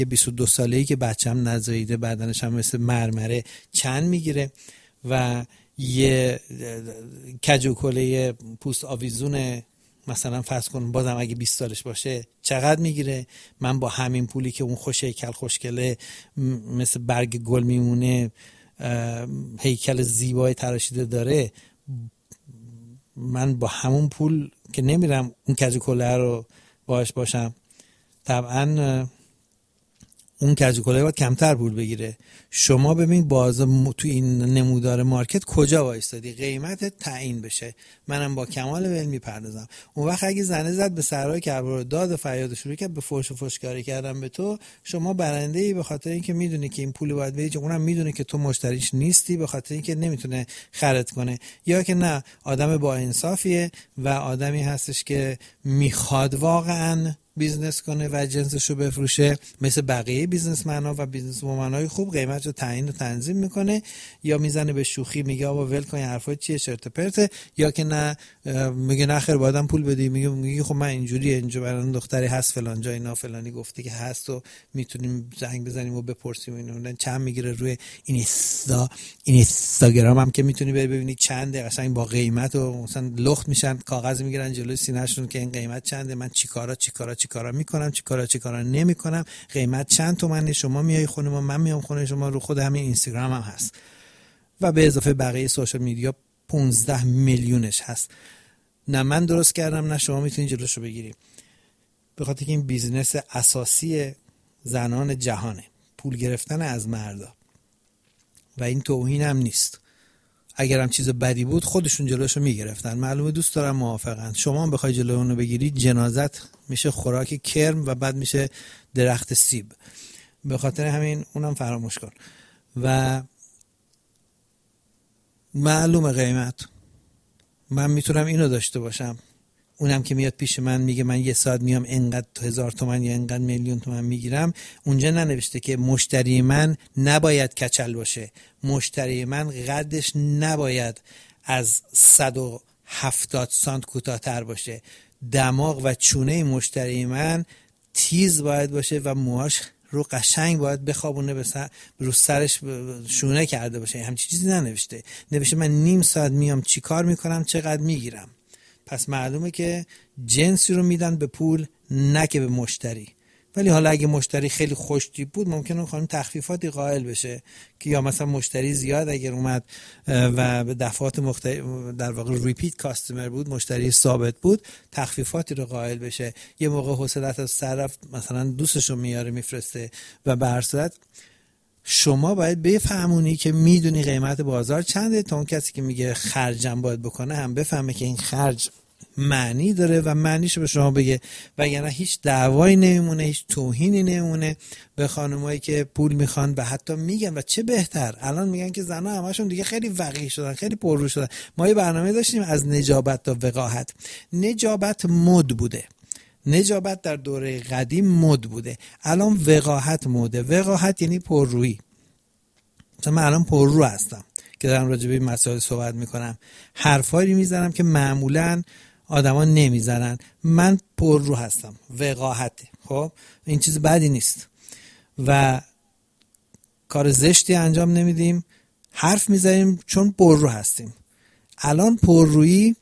یه 22 ساله‌ای که بچه‌م نزاییده بدنش هم مثل مرمره چند میگیره و یه کج و کله پوست آویزون مثلا فرض کن بازم اگه 20 سالش باشه چقدر میگیره. من با همین پولی که اون خوش هیکل خوشگله مثل برگ گل میمونه هیکل زیبای تراشیده داره، من با همون پول که نمیرم اون کج و کله رو باش باشم، طبعا اون کج و کله باید کمتر پول بگیره. شما ببین تو این نمودار مارکت کجا وایستادی، قیمت تعیین بشه، منم با کمال علم میپردازم. اون وقت اگه زنه زد به سرای کربار داد و فریاد شروع کرد به فحش و فحشکاری کردن به تو، شما برنده ای به خاطر اینکه میدونی که این پول باید بدی، اونم میدونه که تو مشتریش نیستی به خاطر اینکه نمیتونه خرید کنه، یا که نه آدم با انصافیه و آدمی هستش که میخواد واقعا بیزنس کنه و جنسشو بفروشه، مثل بقیه بیزنسمن‌ها و بیزنس‌وومن‌های خوب قیمت رو تعیین و تنظیم میکنه، یا میزنه به شوخی میگه آقا ول کن حرفا چیه چرت و پرته، یا که نه میگه نه خیر بادم پول بدی، میگه خب من اینجوریه اینجا برای دختری هست فلان جا اینا فلانی گفته که هست و میتونیم زنگ بزنیم و بپرسیم اینا چند میگیره. روی اینستاگرام هم که میتونی بری ببینی چنده، قشنگ با قیمت و مثلا لخت میشن کاغذ میگیرن جلوی سینه‌شون که این قیمت چنده، من چیکارا میکنم چیکارا نمیکنم، قیمت چند تومنه، شما میای خونه ما من میام خونه شما، رو خود همین اینستاگرام هم هست و به اضافه بقیه سوشال میدیا 15 میلیونش هست. نه من درست کردم نه شما میتونید جلوشو بگیریم، به خاطر که این بیزنس اساسی زنان جهانه، پول گرفتن از مردا و این توهین هم نیست. اگرم چیز بدی بود خودشون جلوشو میگرفتن، معلومه دوست دارم موافقن. شما هم بخوای جلو اونو بگیری جنازت میشه خوراک کرم و بعد میشه درخت سیب، به خاطر همین اونم فراموش کن. و معلومه قیمت من میتونم اینو داشته باشم، اونم که میاد پیش من میگه من یه ساعت میام انقدر 1000 تومان یا انقدر میلیون تومان میگیرم، اونجا ننوشته که مشتری من نباید کچل باشه، مشتری من قدش نباید از 170 سانت کوتاه‌تر باشه، دماغ و چونه مشتری من تیز باید باشه و موهاش رو قشنگ باید بخوابونه رو سرش شونه کرده باشه. همچین چیزی ننوشته، نوشته من نیم ساعت میام چی کار میکنم چقدر میگیرم. پس معلومه که جنسی رو میدن به پول نه که به مشتری. ولی حالا اگه مشتری خیلی خوشتیپ بود ممکنه خانم تخفیفاتی قائل بشه که یا مثلا مشتری زیاد اگر اومد و به دفعات در واقع ریپیت کاستمر بود، مشتری ثابت بود، تخفیفاتی رو قائل بشه. یه موقع حوصلت از سر رفت مثلا دوستشو میاره میفرسته و به هر صورت شما باید بفهمونی که میدونی قیمت بازار چنده تا اون کسی که میگه خرجم باید بکنه هم بفهمه که این خرج معنی داره و معنیشو به شما بگه، وگرنه هیچ دعوایی نمیمونه، هیچ توهینی نمیمونه به خانمایی که پول میخوان و حتی میگن. و چه بهتر الان میگن که زنها همشون دیگه خیلی وقیح شدن، خیلی پررو شدن. ما یه برنامه داشتیم از نجابت تا وقاحت. نجابت مد بوده، نجابت در دوره قدیم مد بوده، الان وقاحت مده. وقاحت یعنی پررویی. مثلا من الان پررو هستم که دارم راجع به این مسائل صحبت میکنم، حرفایی میزنم که معمولاً آدما نمیزنن، من پررو هستم، وقاحته. خب این چیز بدی نیست و کار زشتی انجام نمیدیم، حرف میزنیم چون پررو هستیم. الان پررویی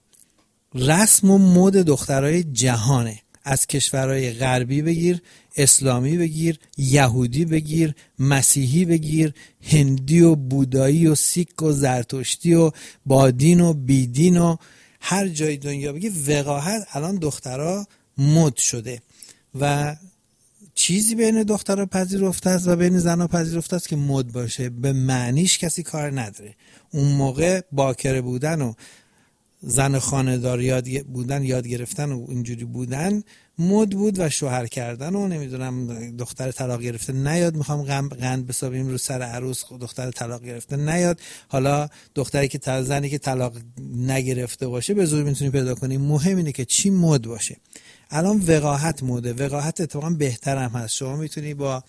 رسم و مد دخترای جهانه، از کشورهای غربی بگیر، اسلامی بگیر، یهودی بگیر، مسیحی بگیر، هندی و بودایی و سیک و زرتشتی و بادین و بیدین و هر جای دنیا بگی وقاحت الان دخترها مد شده و چیزی بین دخترها پذیرفته است و بین زنها پذیرفته است که مد باشه. به معنیش کسی کار نداره. اون موقع باکره بودن و زن خانه‌دار یاد گرفتن و اینجوری بودن مد بود و شوهر کردن و نمیدونم دختر طلاق گرفته نیاد، میخوام قند بسابیم رو سر عروس دختر طلاق گرفته نیاد. حالا دختری که زنی که طلاق نگرفته باشه به زور میتونی پیدا کنی. مهم اینه که چی مد باشه. الان وقاحت مده، وقاحت اتفاقا بهتر هم هست. شما میتونی با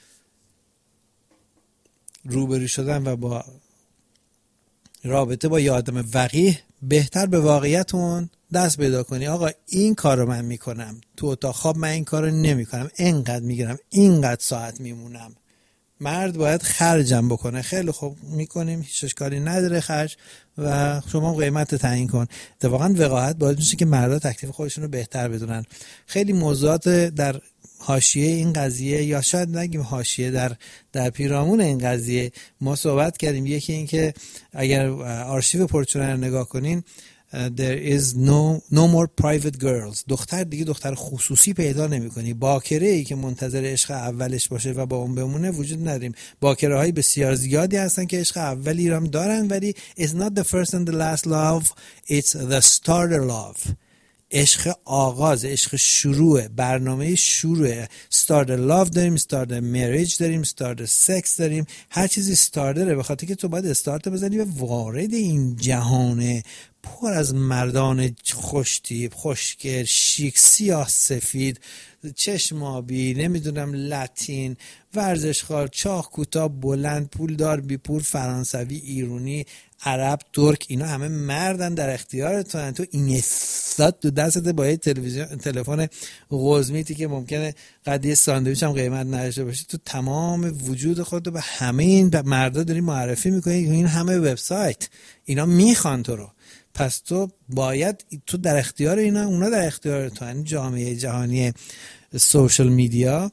روبرو شدن و با رابطه با یه آدم وقیح بهتر به واقعیت اون دست پیدا کنی آقا این کار رو من میکنم، تو اتاق خواب من این کار رو نمیکنم، اینقدر میگیرم، اینقدر ساعت میمونم. مرد باید خرجم بکنه. خیلی خوب میکنیم، هیچ اشکالی نداره خرج و شما قیمت تعیین کن. اتفاقا وقاحت باعث میشه که مردا تکلیف خودشون رو بهتر بدونن. خیلی موضوعات در حاشیه این قضیه، یا شاید نگیم حاشیه، در پیرامون این قضیه ما صحبت کردیم. یکی این که اگر آرشیو پورچنر نگاه کنین there is no more private girls. دختر دیگه دختر خصوصی پیدا نمی‌کنی. باکره ای که منتظر عشق اولش باشه و با اون بمونه وجود نداریم. باکره های بسیار زیادی هستن که عشق اولی رو هم دارن ولی it's not the first and the last love, it's the starter love. عشق آغاز، عشق شروع، برنامه شروع. starter love داریم، starter marriage داریم، starter sex داریم. هر چیزی starterه به خاطر که تو باید استارت بزنی و وارد این جهان پر از مردان خوشتیپ، خوشگل، شیک، سیاه سفید، چشم آبی، نمیدونم لاتین، ورزشکار، چاق کوتاه بلند، پولدار بی پول، فرانسوی، ایرانی، عرب، ترک، اینا همه مردن در اختیار تو این استاد تو دستت با یه تلفن قزمیتی که ممکنه قضیه ساندویچ هم قیمت نداشته باشه، تو تمام وجود خودت به همه این مردا داری معرفی میکنی. این همه وبسایت اینا میخوان تو رو، پس تو باید تو در اختیار اینا، اونا در اختیار تو. این جامعه جهانی سوشال میدیا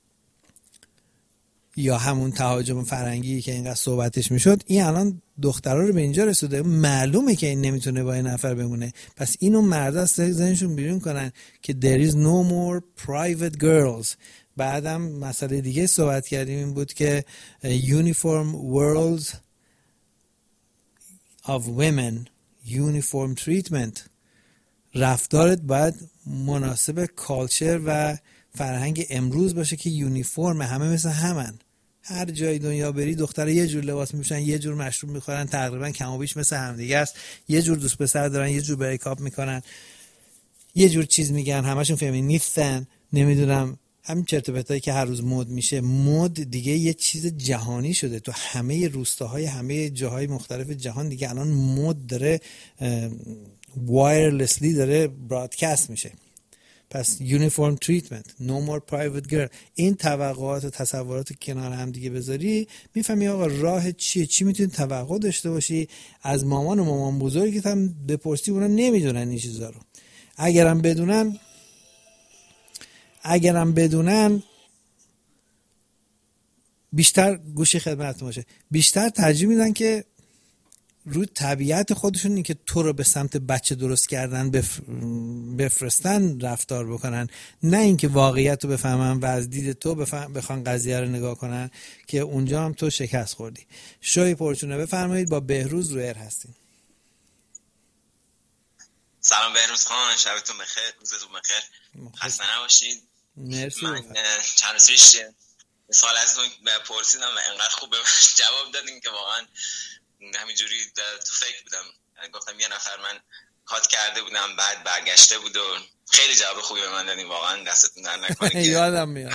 یا همون تهاجم فرنگی که اینقدر صحبتش میشد، این الان دخترها رو به اینجا رسوده. معلومه که این نمیتونه با این نفر بمونه، پس اینو مردا از ذهنشون بیرون کنن که there is no more private girls. بعدم مسئله دیگه صحبت کردیم، این بود که uniform worlds of women، uniform treatment. رفتارت باید مناسب کالچر و فرهنگ امروز باشه که یونیفرم، همه مثل همن. هر جای دنیا بری دختر یه جور لباس میپوشن، یه جور مشروب میخورن، تقریبا کم و بیش مثل هم دیگه است. یه جور دوست پسر دارن، یه جور بریکاپ میکنن، یه جور چیز میگن، همشون فمینیستن، نمیدونم همین چرت و پرتایی که هر روز مد میشه. مد دیگه یه چیز جهانی شده، تو همه روستاهای همه جاهای مختلف جهان دیگه الان مد داره وایرلسلی داره برادکست میشه. پس یونیفرم تریتمنت، نو مور پرایوت گرل. این توقعات و تصورات کنار هم دیگه بذاری میفهمی آقا راه چیه، چی میتونی توقع داشته باشی از مامان و مامان بزرگت هم بپرسی، اونا نمیدونن این چیزا رو. اگرم بدونن بیشتر گوشی خدمتتون باشه، بیشتر ترجیح میدن که رو طبیعت خودشون این که تو رو به سمت بچه درست کردن بفرستن رفتار بکنن، نه اینکه واقعیت رو بفهمن و از دید تو بخوان قضیه رو نگاه کنن که اونجا هم تو شکست خوردی. شوی پرچونه بفرمایید، با بهروز رو ایر هستین. سلام بهروز خان، شبتون بخیر، روزتون بخیر، خسته نباشید. مرسی. من چند روز پیش سوال از اون پرسیدم و انقدر خوب جواب دادین که واقعا همینجوری تو فکر بودم. گفتم یه نفر من کات کرده بودم بعد برگشته بود و خیلی جواب خوبی به من دادین، واقعا دستتون در نکنه. یادم میاد.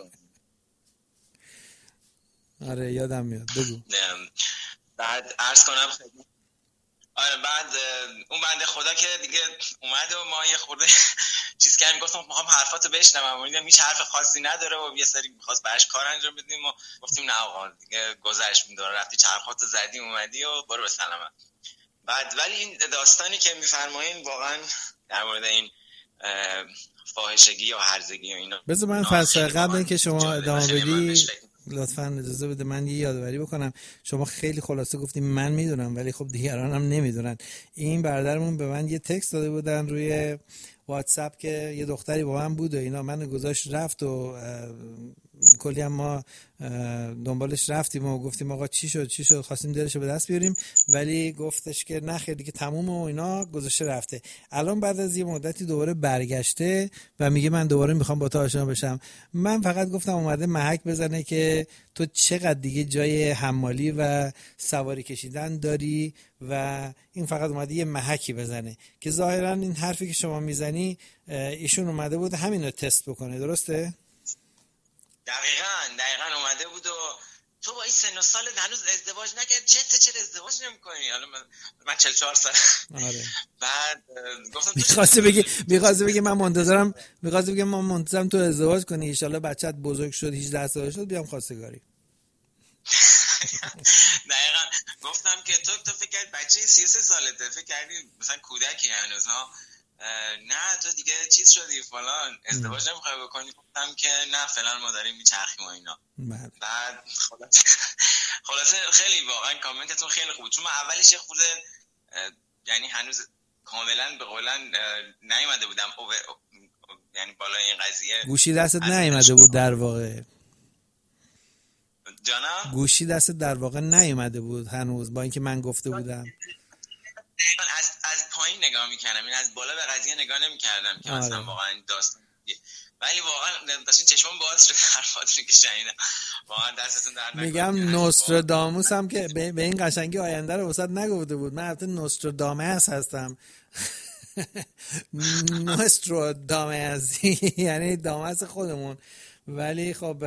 آره یادم میاد، بگو. بعد عرض کنم آره، بعد اون بنده خدا که دیگه اومد و ما یه خورده چیز کردیم، گفتم میخوام حرفاتو بشنوم، دیدم هیچ حرف خاصی نداره و یه سری می‌خواست براش کار انجام بدیم و گفتیم نه آقا دیگه گذشت می‌داره، رفتی چرخاتو زدی اومدی و برو به سلامت. بعد ولی این داستانی که می‌فرمایین واقعا در مورد این فاحشگی و هرزگی و اینا، بذار من فلسفه قبل اینکه شما ادامه بدی لطفاً اجازه بده من یه یادآوری بکنم. شما خیلی خلاصه گفتیم من میدونم ولی خب دیگران هم نمیدونن. این برادرمون به من یه تکست داده بودن روی واتساپ که یه دختری با من بود و اینا، من گذاشت رفت و کلی هم ما دنبالش رفتیم و گفتیم آقا چی شد خواستیم دلشو به دست بیاریم ولی گفتش که نه خیلی دیگه تمومه و اینا، گذاشته رفته. الان بعد از یه مدتی دوباره برگشته و میگه من دوباره میخوام با تو آشنا بشم. من فقط گفتم اومده محک بزنه که تو چقدر دیگه جای حمالی و سواری کشیدن داری و این فقط اومده یه محکی بزنه که ظاهرا این حرفی که شما میزنی ایشون اومده بود همین رو تست بکنه، درسته؟ دقیقاً اومده بود و تو با این سن و سال هنوز ازدواج نکردی، چرا ازدواج نمی‌کنی؟ حالا من 44 سال. آره. بعد گفتم می‌خواسته بگه من منتظرم تو ازدواج کنی، ان شاءالله بچت بزرگ شد 18 سالش شد بیام خواستگاری. دقیقاً گفتم که تو فکر کردی بچه 33 سالته، فکر کردی مثلا کودکی هنوز ها، نه تو دیگه چیز شدی فلان، ازدواج نمیخوای بکنی. گفتم که نه فعلا ما داریم میچرخیم و اینا. بعد خلاصه خیلی واقعا کامنتتون خیلی خوب، چون من اولش یه خورده یعنی هنوز کاملا به قولن نیومده بودم یعنی بالای این قضیه، گوشی دستت نیومده بود در واقع. جانم گوشی دستت در واقع نیومده بود هنوز، با اینکه من گفته بودم. از پایین نگاه میکردم، این از بالا به قضیه نگاه نمیکردم که مثلا واقعا داستان، ولی واقعا داشتین چشمم باز شد حرفاتون که شنیدم، واقعا دستتون در نکنه. میگم نوستراداموس هم که به این قشنگی آینده رو وسط نگفته بود. من البته نوسترادامس هستم. نوسترادامس یعنی دامس خودمون، ولی خب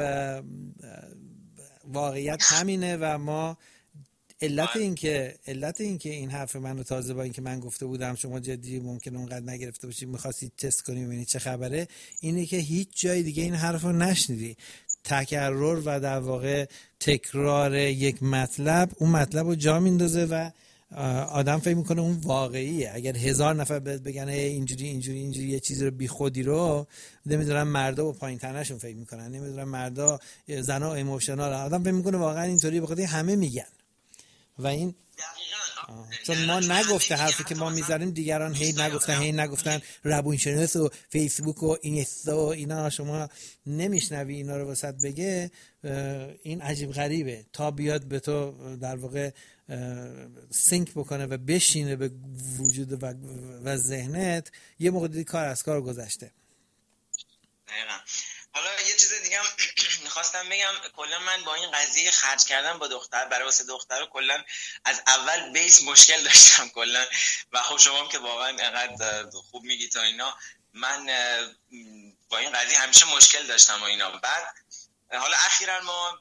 واقعیت همینه و ما علت این که این حرف منو تازه با اینکه من گفته بودم شما جدی ممکنه اونقدر نگرفته باشید می‌خواستید تست کنی ببینید چه خبره، اینه که هیچ جای دیگه این حرفو نشنیدی. تکرار و در واقع تکرار یک مطلب اون مطلب رو جا میندازه و آدم فکر میکنه اون واقعیه. اگر 1000 نفر بگن اینجوری یه چیزی رو بی خودی رو، نمیدونم مردا با پایین تنشون فکر میکنن، نمیدونم مردا زنا ایموشنال، آدم فکر میکنه واقعا اینطوری، بخاطر همه میگن و این چون ما نگفته حرفی که ما میذاریم دیگران هی نگفتن روانشناس و فیسبوک و اینستا و اینا شما نمیشنوی اینا رو واسط بگه. این عجیب غریبه تا بیاد به تو در واقع سینک بکنه و بشینه به وجود و ذهنت، یه موقع دیگه کار از کار گذشته. دقیقاً. حالا یه چیز دیگه هم می‌خواستم بگم، کلا من با این قضیه خرج کردن با دختر برای واسه دختر کلا از اول بیس مشکل داشتم کلا، و خب شما هم که واقعا انقدر خوب میگی تا اینا، من با این قضیه همیشه مشکل داشتم و اینا. بعد حالا اخیراً ما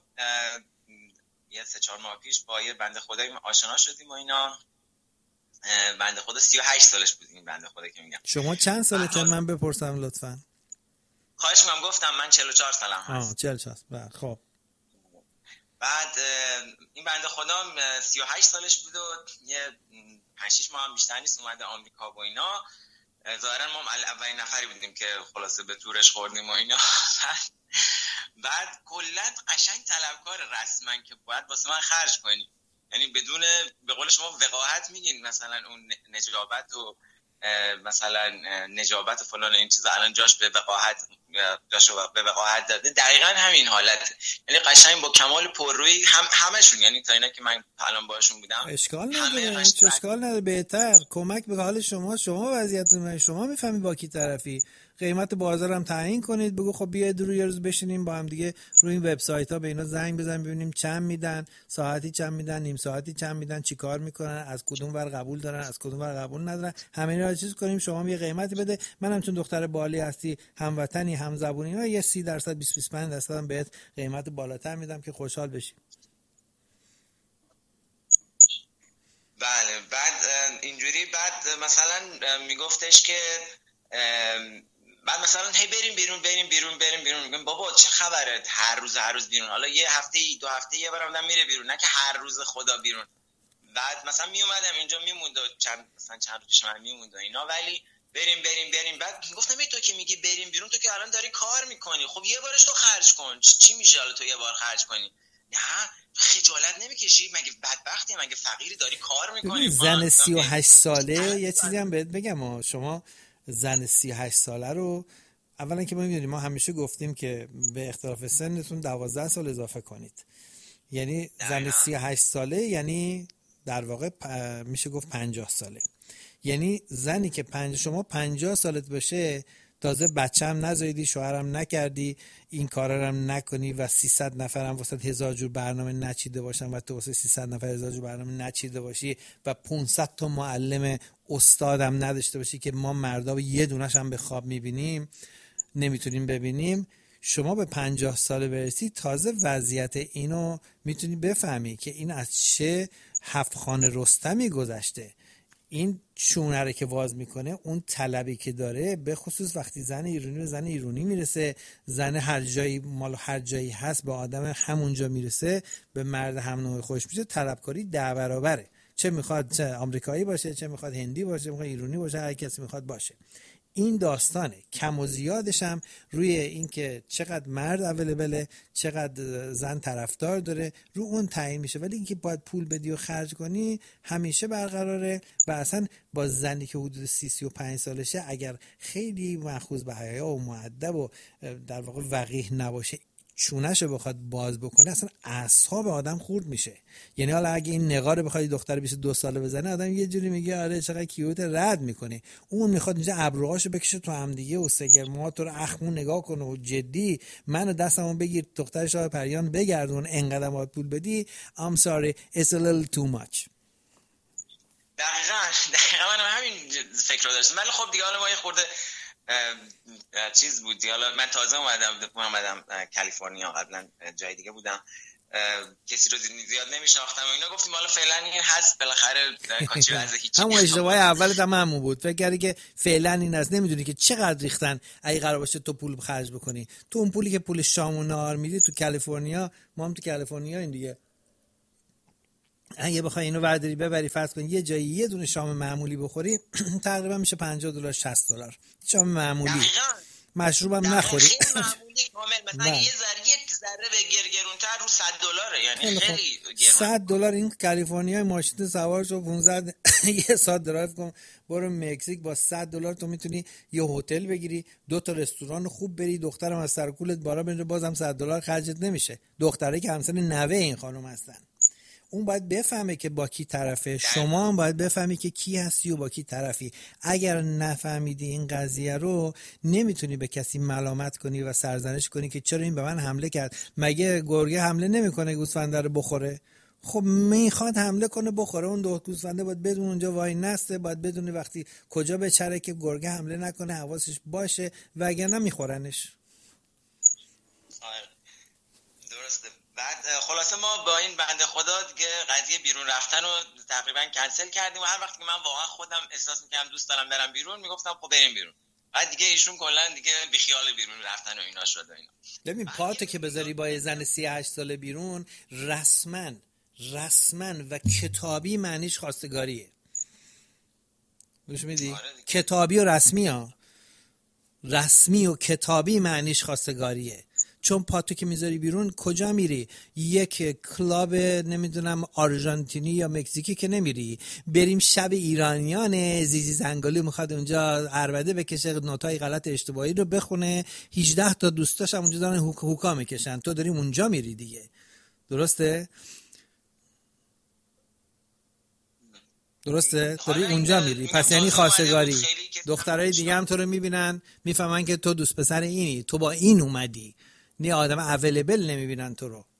یه 3-4 ماه پیش با یه بنده خدایی آشنا شدیم و اینا. بنده خدا 38 سالش بود این بنده خدا که میگم. شما چند سالته من بپرسم لطفاً؟ خواهش می‌کنم. گفتم من 44 سالم هست. 44. خب بعد این بنده خدا 38 سالش بود و یه 5-6 ماه هم بیشتر نیست اومده آمریکا و اینا. ظاهرا ما اولین نفری بودیم که خلاصه به تورش خوردیم و اینا. بعد کلا قشنگ طلبکار رسما که باید واسه من خرج کنی، یعنی بدون به قول شما وقاحت میگین مثلا اون نجابت و مثلا نجابت و فلان این چیزا الان جاش به وقاحت داده. دقیقاً همین حالت، یعنی قشنگ با کمال پررویی همشون، یعنی تا اینا که من الان باهاشون بودم اشکال نداره بهتر کمک به حال شما وضعیتتون، شما میفهمی با کی طرفی، قیمت بازار هم تعیین کنید، بگو خب بیاید یه روز بشینیم با هم دیگه روی این وبسایت‌ها به اینا زنگ بزنیم ببینیم چند میدن، ساعتی چند میدن، نیم ساعتی چند میدن، چیکار میکنن، از کدوم ور قبول دارن، از کدوم ور قبول ندارن، همه اینا رو چیز کنیم، شما یه قیمتی بده، منم چون دختر بالی هستی، هموطنی، همزبونی، اینا یه 30% 20-25% هم بهت قیمت بالاتر میدم که خوشحال بشی. بله. بعد اینجوری بعد مثلا میگفتش که بعد مثلا هی بریم بیرون میگم بابا چه خبره هر روز بیرون، حالا یه هفته 2 هفته یه بار آدم میره بیرون، نه که هر روز خدا بیرون. بعد مثلا میومدم اینجا میموند و چند روز پیش من میموند و اینا، ولی بریم. بعد گفتم تو که میگی بریم بیرون، تو که الان داری کار میکنی، خب یه بارش تو خرج کن، چی میشه حالا تو یه بار خرج کنی؟ نه خجالت نمیکشی؟ مگه بدبختی؟ مگه فقیری داری کار میکنی؟ زن 38 ساله یه چیزی هم بهت بگم، شما زن 38 ساله رو اولا که ما میدونیم، ما همیشه گفتیم که به اختلاف سنتون 12 سال اضافه کنید، یعنی زن 38 ساله یعنی در واقع میشه گفت 50 ساله، یعنی زنی که شما 50 سالت باشه، تازه بچه هم نزایدی، شوهرم نکردی، این کارا هم نکنی و 300 نفرم واسه 1000 جور برنامه نچیده باشن و تو واسه 300 نفر 1000 جور برنامه نچیده باشی و 500 تا معلم استادم نداشته باشی که ما مردا یه دونش هم به خواب میبینیم نمیتونیم ببینیم، شما به 50 سال برسی تازه وضعیت اینو میتونی بفهمی که این از چه هفت‌خوان رستمی گذشته. این شونه که واز میکنه، اون طلبی که داره، به خصوص وقتی زن ایرانی به زن ایرانی میرسه، زن هر جایی مال هر جایی هست به آدم همونجا میرسه، به مرد هم نوع خوش میشه، طلبکاری 10 برابره. چه میخواد چه آمریکایی باشه، چه میخواد هندی باشه، چه میخواد ایرانی باشه، هر کسی میخواد باشه. این داستانه. کم و زیادش هم روی این که چقدر مرد اویلیبله، چقدر زن طرفدار داره، رو اون تعیین میشه. ولی اینکه باید پول بدی و خرج کنی همیشه برقراره. و اصلا با زنی که حدود 30-35 سالشه، اگر خیلی مأخوذ به حیا و مؤدب و در واقع وقیح نباشه، چونه‌شو بخواد باز بکنه، اصلا اعصاب آدم خورد میشه. یعنی حالا اگه این نقاره بخواد دختر 22 ساله بزنه، آدم یه جوری میگه آره چقدر کیوت، رد میکنه. اون میخواد اینجا ابروهاشو بکشه تو هم دیگه و سگرمات رو اخمون نگاه کنه و جدی منو دستمو بگیر دختر شاه پریان بگردون، انقدر باید پول بدی. I'm sorry it's a little too much. دقیقاً من همین فکر رو داشتم. ولی خب دیگه حالا ما یه خورده چیز بود دیگه. حالا من تازه اومدم کالیفرنیا، قبلا جای دیگه بودم، کسی رو زیاد نمیشناختم و اینا. گفتیم حالا فعلا این هست، بالاخره کاچی وضع هیچی. همون اشتباه اولت هم همون بود، فکر کردی که فعلا این است. نمیدونی که چقدر ریختن اگه قرار باشه تو پول خرج بکنی. تو اون پولی که پول شام و نهار میدی تو کالیفرنیا، ما هم تو کالیفرنیا این دیگه، اگه بخوای اینو ورداری ببری فرض کن یه جایی یه دونه شام معمولی بخوری تقریبا میشه $50 $60. شام معمولی، مشروبم نخوری. معمولی کامل. مثلا یه ذره به گرگرونتر رو $100، یعنی خیلی گرون. $100 این کالیفرنیا ماشین سوار شو 15 یه ساعت درایو کن برو مکزیک، با $100 تو میتونی یه هتل بگیری، 2 تا رستوران خوب بری، دخترم از سر کولت بالا بره، بازم $100 خرجت نمیشه. دختره که همسن نوه این خانم هستن. اون باید بفهمه که با کی طرفه، شما هم باید بفهمی که کی هستی و با کی طرفی. اگر نفهمیدی این قضیه رو، نمیتونی به کسی ملامت کنی و سرزنش کنی که چرا این به من حمله کرد. مگه گرگه حمله نمیکنه گوسفنده رو بخوره؟ خب میخواد حمله کنه بخوره. اون دو گوسفنده باید بدون اونجا وای نسته، باید بدونی وقتی کجا بچره که گرگه حمله نکنه، حواسش باشه، وگرنه میخورنش. درسته. بعد خلاصه ما با این بنده خدا دیگه قضیه بیرون رفتن رو تقریبا کنسل کردیم و هر وقت که من واقعا خودم احساس می‌کردم دوست دارم برم بیرون، میگفتم خب بریم بیرون. بعد دیگه ایشون کلا دیگه بیخیال بیرون رفتن و اینا شد و اینا. ببین پاتو که بذاری با زن 38 ساله بیرون، رسما و کتابی معنیش خواستگاریه. گوش میدی؟ کتابی و رسمی ها. رسمی و کتابی معنیش خواستگاریه. چون پاتو که میذاری بیرون کجا میری؟ یک کلاب نمیدونم آرژانتینی یا مکزیکی که نمیری. بریم شب ایرانیانه، زیزی زنگالی میخواد اونجا عربده بکشه، نوتای غلط اشتباهی رو بخونه، 18 تا دوستاش هم اونجا دارن هوکا میکشن، تو داری اونجا میری دیگه. درسته؟ داری اونجا میری، پس یعنی خواستگاری. دخترای دیگه هم تو رو میبینن، میفهمن که تو دوست پسر اینی، تو با این اومدی. نه آدم اویلیبل نمیبینن تو رو.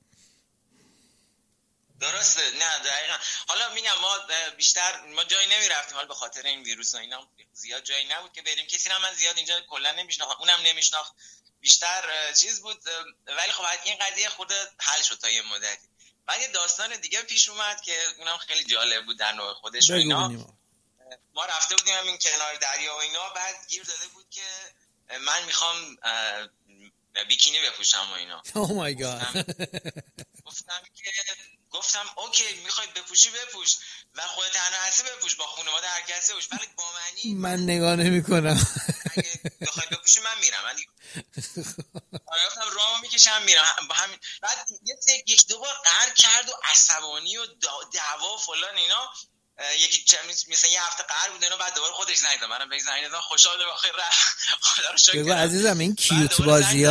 درسته. نه دقیقاً. حالا میگم ما بیشتر جایی نمیرفتیم، حالا به خاطر این ویروس و اینا زیاد جایی نبود که بریم. کسی هم من زیاد اینجا کلا نمیشناختم، اونم نمیشناخت، بیشتر چیز بود. ولی خب این قضیه خود حل شد تا یه مدتی. بعد یه داستان دیگه پیش اومد که اونم خیلی جالب بود در نوع خودش و اینا. ما رفته بودیم همین کنار دریا و اینا، بعد گیر داده بود که من میخوام بیکینی بپوشم و اینا. Oh my god. گفتم اوکی، میخوای بپوشی بپوش و خودت تنها هستی بپوش، با خانواده هر کسی بپوش، ولی با من نگاه نمی‌کنم. اگه بخوای بپوشی من میرم. ولی گفتم راه میکشم میرم. همین بعد یک دو بار قهر کرد و عصبانی و دعوا و فلان اینا. یکی مثلا یه هفته قهر بود اینا، بعد دوباره خودش زنگ زد، منم بهش زنگ زدم، خوشحال بخیر خدا رو شکر. بگو عزیزم این کیوت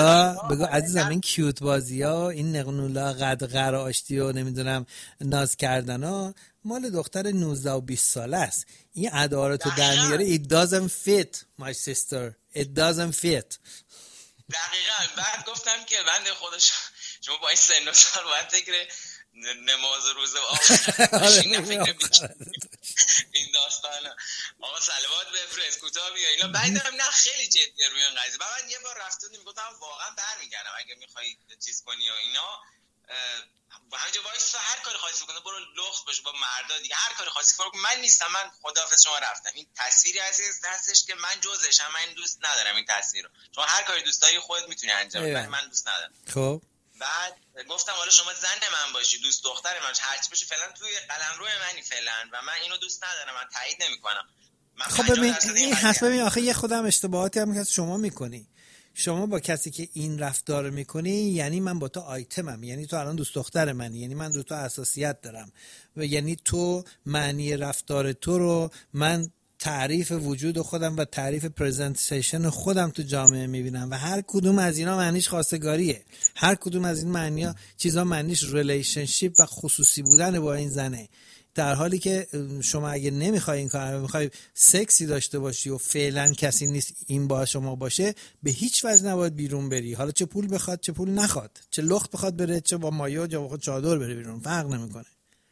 بازی‌ها، این نقنولا قدغر آشتی و نمیدونم ناز کردنا مال دختر 19 و 20 ساله است. این ادا رو تو در میاره. It doesn't fit my sister, it doesn't fit. دقیقاً. بعد گفتم که بنده خودش شما با این سن و سال باید فکر نماز روزه و آخر این داستانه. آقا صلوات بفرست کوتاه بیا اینا. بعدم نه خیلی جدیه روی این قضیه. من یه بار رفتم میگفتم واقعا برمیگردم اگه میخوای چیز کنی و اینا، همینجا وایس هر کاری خاصی کنه، برو لخت باش با مردا دیگه، هر کاری خاصی کن. من نیستم، من خداحافظ شما رفتم. این تصویری عزیز دستش که من جزشم، من دوست ندارم این تصویر رو. شما هر کاری دوست داری خودت میتونی انجام بدی، من دوست ندارم. خب بعد گفتم حالا شما زن من باشی، دوست دختر من هرچی باشی، فعلا توی قلمرو منی فعلا و من اینو دوست ندارم، من تایید نمیکنم. خب ببین این هست، ببین آخه یه خودم اشتباهاتی هم که شما میکنی. شما با کسی که این رفتار میکنی یعنی من با تو آیتمم، یعنی تو الان دوست دختر منی، یعنی من رو تو حساسیت دارم و یعنی تو معنی رفتار تو رو من تعریف وجود خودم و تعریف پرزنتیشن خودم تو جامعه میبینم و هر کدوم از اینا معنیش خواستگاریه. هر کدوم از این معنی‌ها چیزا معنیش ریلیشنشیپ و خصوصی بودن با این زنه. در حالی که شما اگه نمیخوای این کار رو، میخوای سکسی داشته باشی و فعلا کسی نیست این با شما باشه، به هیچ وجه نباید بیرون بری. حالا چه پول بخواد چه پول نخواد، چه لخت بخواد بره چه با مایه یا با چادر بره بیرون، فرق نمیکنه.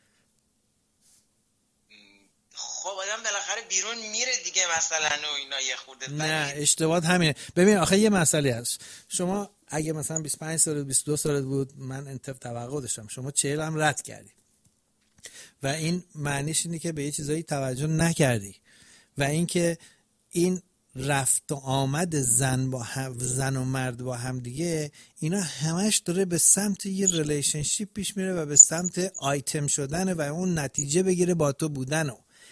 خب آدم بالاخره بیرون میره دیگه مثلا و اینا یه خورده. نه اشتباهات همینه. ببین آخه یه مسئله هست، شما اگه مثلا 25 سال 22 سالت بود من توقع داشتم، شما 40 هم رد کردی و این معنیش اینه که به یه چیزایی توجه نکردی و اینکه این رفت و آمد زن و مرد با هم دیگه اینا همش داره به سمت یه ریلیشنشیپ پیش میره و به سمت آیتم شدن و اون نتیجه بگیره با تو بودن.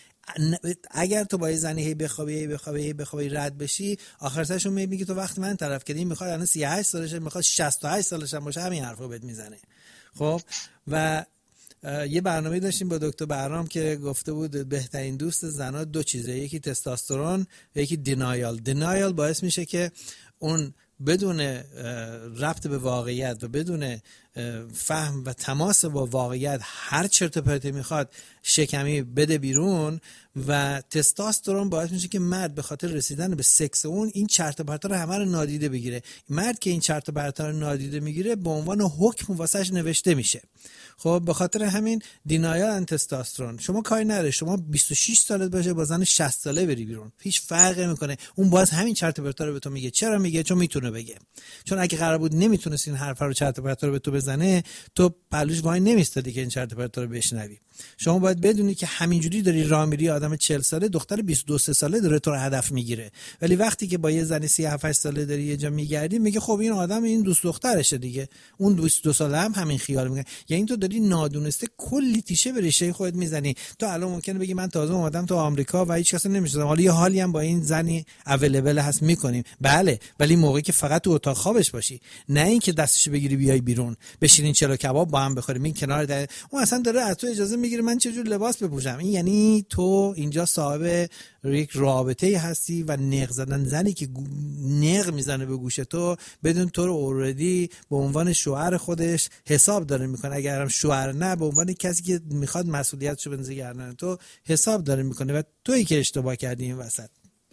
اگر تو با یه زنی هی بخوابی رد بشی، آخر سرش میگه تو وقت من طرف کردی، این میخواد الان 38 سالشه، میخواد 68 سالش هم باشه همین حرفو بهت میزنه. خب و یه برنامه داشتیم با دکتر بهرام که گفته بود بهترین دوست زنها دو چیزه، یکی تستوسترون و یکی دینایال باعث میشه که اون بدون ربط به واقعیت و بدون فهم و تماس با واقعیت هر چرت و پرتی میخواد شکمی بده بیرون و تستوسترون باعث میشه که مرد به خاطر رسیدن به سکس اون این چرت و پرتا رو همه رو نادیده بگیره. مرد که این چرت و پرتا رو نادیده میگیره به عنوان حکم واسش نوشته میشه. خب به خاطر همین دینایال ان تستوسترون. شما کاری نداره شما 26 سالت باشه با زن 60 ساله بری بیرون، هیچ فرقی نمیکنه، اون باز همین چرت و پرتا رو به تو میگه. چرا میگه؟ چون میتونه بگه. چون اگه قرار بود نمیتونست این حرفا رو چرت و پرتا رو به تو بزنه، تو پلوش وای نمیستادی که این چرت و پرتا رو بشنوی. شما باید بدونی که همینجوری داری راه میری، آدم 40 ساله دختر 22 ساله داره تو رو هدف میگیره، ولی وقتی که با یه زن 37 ساله داری یه جا میگردی میگه خب این آدم این دوست دخترشه دیگه، اون 22 ساله هم همین خیال میگه. یعنی تو داری نادونسته کلی تیشه به ریشه خودت میزنی. تو الان ممکنه بگی من تازه اومدم تو آمریکا و هیچ کس نمیشناسم، حالا یه حالی هم با این زنی اویلیبل هست میکنیم، بله، ولی موقعی که فقط تو اتاق خوابش باشی، نه اینکه دستشو بگیری بیای بیرون بشینین چلو کباب با هم بخوریم این کنار در... اون اصلا داره از تو اجازه میگیره من چه جور لباس بپوشم. این یعنی تو اینجا صاحب یک رابطه‌ای هستی و نق زدن زنی که نق میزنه به گوش تو بدون تو رو اوردی به عنوان شوهر خودش حساب داره میکنه، اگر هم شوهر نه به عنوان کسی که میخواد مسئولیتشو بندازه گردن تو حساب داره میکنه و تویی که اشتباه کردی این وسط.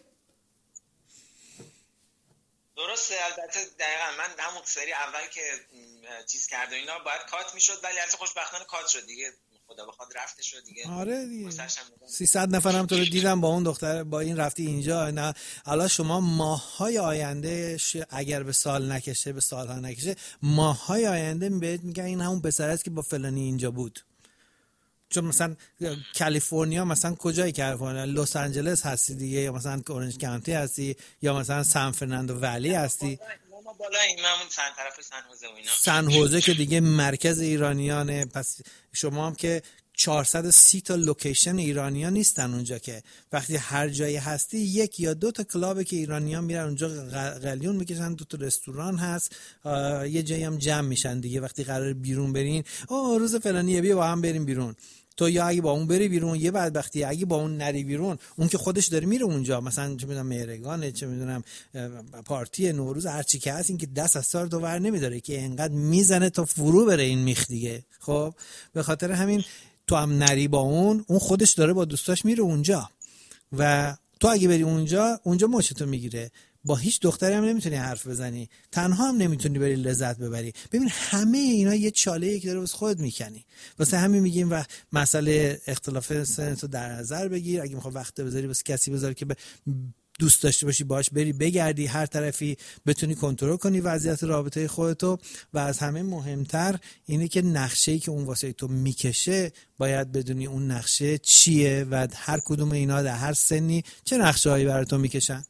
درسته. البته دقیقاً من همون سری اول که چیز کرد و اینا باید کات میشد، ولی البته خوشبختانه کات شد دیگه، خدا بخواد رفته شد دیگه. آره دیگه 300 نفرم تو رو دیدم با اون دختر با این رفتی اینجا. نه حالا شما ماه‌های آینده اگر به سال نکشه، به سال‌ها نکشه، ماه‌های آینده بهت میگن این همون پسر است که با فلانی اینجا بود. چون مثلا کالیفرنیا، مثلا کجای کالیفرنیا؟ لس آنجلس هستی دیگه، یا مثلا اورنج کانتی هستی، یا مثلا سان فرناندو ولی هستی. بالا این همون طرف سن هوزه و اینا. سن هوزه که دیگه مرکز ایرانیانه. پس شما هم که 430 تا لوکیشن ایرانیان نیستن اونجا، که وقتی هر جایی هستی یک یا دو تا کلابه که ایرانیان میرن اونجا قلیون میکشن، دو تا رستوران هست، یه جایی هم جمع میشن دیگه. وقتی قرار بیرون برین، روز فلانیه بیا با هم بریم بیرون، تو یا اگه با اون بری بیرون یه بدبختی، اگه با اون نری بیرون اون که خودش داره میره اونجا، مثلا چه میدونم مهرگانه، چه میدونم پارتی نوروز، هر چی که هست، این که دست از سر تو ور نمیداره که اینقدر میزنه تا فرو بره این میخ دیگه. خب به خاطر همین تو هم نری با اون خودش داره با دوستاش میره اونجا و تو اگه بری اونجا مچتو میگیره. با هیچ دختری هم نمیتونی حرف بزنی، تنها هم نمیتونی بری لذت ببری. ببین همه اینا یه چاله‌ای که داره واسه خودت میکنی. واسه همین میگیم و مسئله اختلاف سنتو در نظر بگیر. اگه میخوای وقت بذاری واسه کسی بذار که دوست داشته باشی باش بری بگردی، هر طرفی بتونی کنترل کنی وضعیت رابطه خودتو. و از همه مهمتر اینه که نقشه‌ای که اون واسه تو میکشه باید بدونی اون نقشه چیه و هر کدوم اینا در هر سنی چه نقشه‌هایی برای تو میکشن.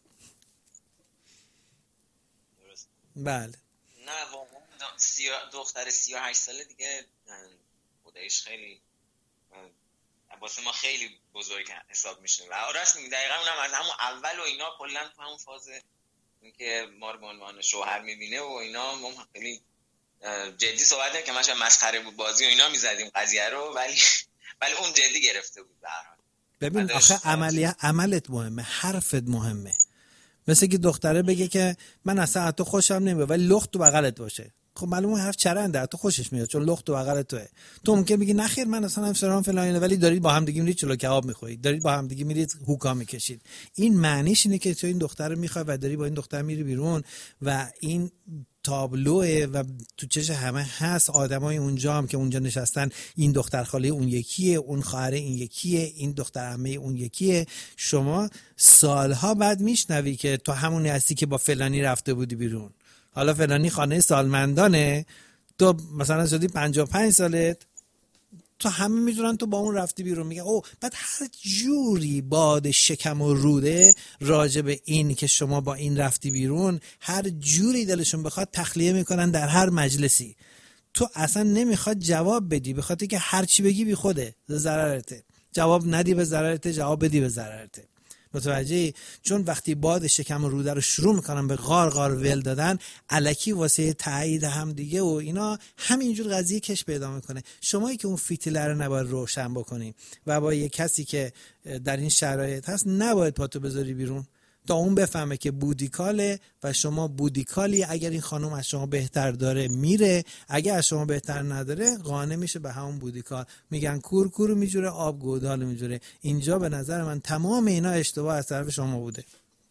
بله. نه واقعا دختر 38 ساله دیگه خودش خیلی واسه ما خیلی بزرگ حساب میشه و راست میگی. دقیقاً اونم از همون اول و اینا کلا تو همون فاز اینکه ما رو به عنوان شوهر میبینه و اینا ما خیلی جدی صحبت نمی‌کنیم که مثلا مسخره بود بازی و اینا میزدیم قضیه رو، ولی اون جدی گرفته بود. ببین آخه عملت مهمه، حرفت مهمه. مثل که دختره بگه که من اصلا از تو خوشم نمیاد ولی لخت تو بغلت باشه. خب معلومه حرف چرنده، تو خوشش میاد چون لخت تو بغل توئه. تو ممکن میگی نه خیر من اصلا همسرام فلان، ولی دارید با هم دیگه میرید چلو کباب میخورید، دارید با هم دیگه میرید هوکا میکشید. این معنیش اینه که تو این دختر رو میخوای و داری با این دختر میری بیرون و این تابلوه و تو چش همه هست. آدمای اونجا هم که اونجا نشستن، این دختر خاله اون یکیه، اون خواهر این یکیه، این دختر عمه اون یکیه. شما سالها بعد میشنوی که تو همونی هستی که با فلانی رفته بودی بیرون. حالا فلانی خانه سالمندانه، تو مثلا شدی 55 سالت، تو همه میدونن تو با اون رفتی بیرون. میگه او بعد هر جوری باد شکم و روده راجع به این که شما با این رفتی بیرون، هر جوری دلشون بخواد تخلیه میکنن در هر مجلسی. تو اصلا نمیخواد جواب بدی، به خاطر که هر چی بگی بی خوده، ضررته. جواب ندی به ضررته، جواب بدی به ضررته. متوجهی؟ چون وقتی باد شکم و روده رو شروع میکنن به غار غار ول دادن، الکی واسه تایید هم دیگه و اینا، همینجور قضیه کش پیدا میکنه. شمایی که اون فیتیله رو نباید روشن بکنی و با یه کسی که در این شرایط هست نباید پاتو بذاری بیرون تا اون بفهمه که بودیکاله و شما بودیکالی. اگر این خانم از شما بهتر داره میره، اگر از شما بهتر نداره قانع میشه به همون بودیکال. میگن کور میجوره آب گودال میجوره. اینجا به نظر من تمام اینا اشتباه از طرف شما بوده.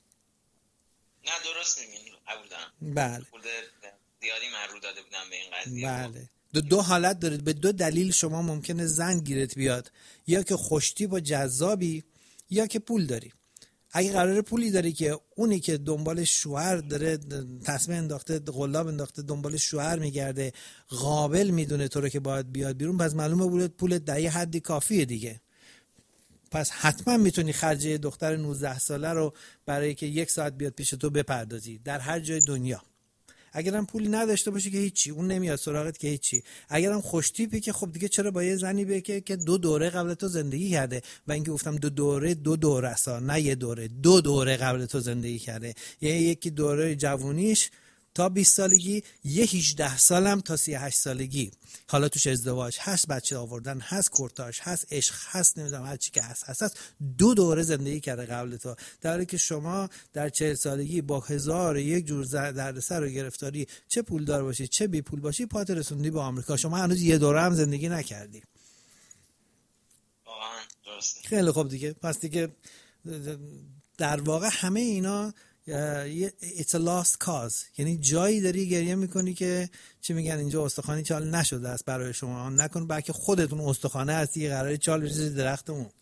نه درست میگین، قبول دارم. بله. زیادی من رو داده بودم به این قضیه. بله. دو حالت دارید، به دو دلیل شما ممکنه زن گیرت بیاد، یا که خوشتیپ و جذابی یا که پول داری. اگه قراره پولی داری که اونی که دنبال شوهر داره، تصمیم انداخته، قلاب انداخته، دنبال شوهر میگرده، قابل میدونه تو رو که باید بیاد بیرون، پس معلومه پولت در یه حدی کافیه دیگه. پس حتما میتونی خرج دختر 19 ساله رو برای که 1 ساعت بیاد پیش تو بپردازی در هر جای دنیا. اگرم پولی نداشته باشی که هیچی، اون نمیاد سراغت که هیچی. اگرم خوش تیپی که خب دیگه چرا با یه زنی بگه که 2 دوره قبل تو زندگی کرده. و اینکه گفتم 2 دوره است، نه یه دوره، 2 دوره قبل تو زندگی کرده. یکی دوره جوونیش تا 20 سالگی، یه 18 سالم تا 38 سالگی. حالا توش ازدواج هست، بچه آوردن هست، کورتاژ هست، عشق هست، نمیدونم هر چی که هست 2 دوره زندگی کرده قبل تو. در حالی که شما در 40 سالگی با 1001 جور دردسر و گرفتاری، چه پولدار باشی چه بی پول باشی، پات رسوندی به آمریکا. شما هنوز یه دوره هم زندگی نکردی. درسته. خیلی خوب دیگه. پس دیگه در واقع همه اینا it's a lost cause، یعنی جایی داری گریه میکنی که چی میگن اینجا استخوانی چال نشده است برای شما. نکن بلکه خودتون استخوانه هستی، قراره چال بریزی درخت اون.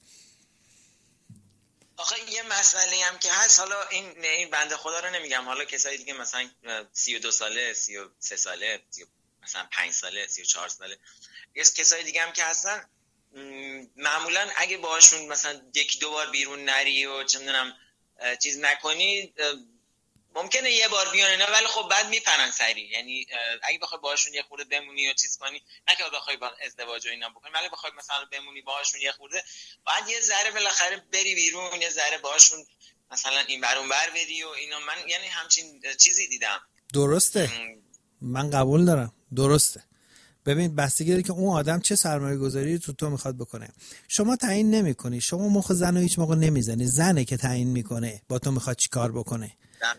آخه یه مسئله هم که هست، حالا این بنده خدا رو نمیگم، حالا کسایی دیگه مثلا 32 ساله، 33 ساله، مثلا 5 ساله، 34 ساله، یه کسایی دیگه هم که هستن، معمولا اگه باهاشون مثلا 1-2 بار بیرون نری و چه میدونم چیز نکنی، ممکنه یه بار بیان اینا، ولی خب بعد میپرن سری. یعنی اگه بخوای باهاشون یه خورده بمونی و چیز کنی، نه که بخوای با ازدواج و اینا بکنی، ولی بخوای مثلا بمونی باهاشون یه خورده، بعد یه ذره بالاخره بری بیرون، یه ذره باهاشون مثلا این ور اون ور بری و اینا. من یعنی همچین چیزی دیدم. درسته، من قبول دارم، درسته. ببین بستگی داره که اون آدم چه سرمایه گذاری تو میخواد بکنه. شما تعیین نمیکنی، شما مخ زنو هیچ موقع نمیزنی، زنه که تعیین میکنه با تو میخواد چی کار بکنه.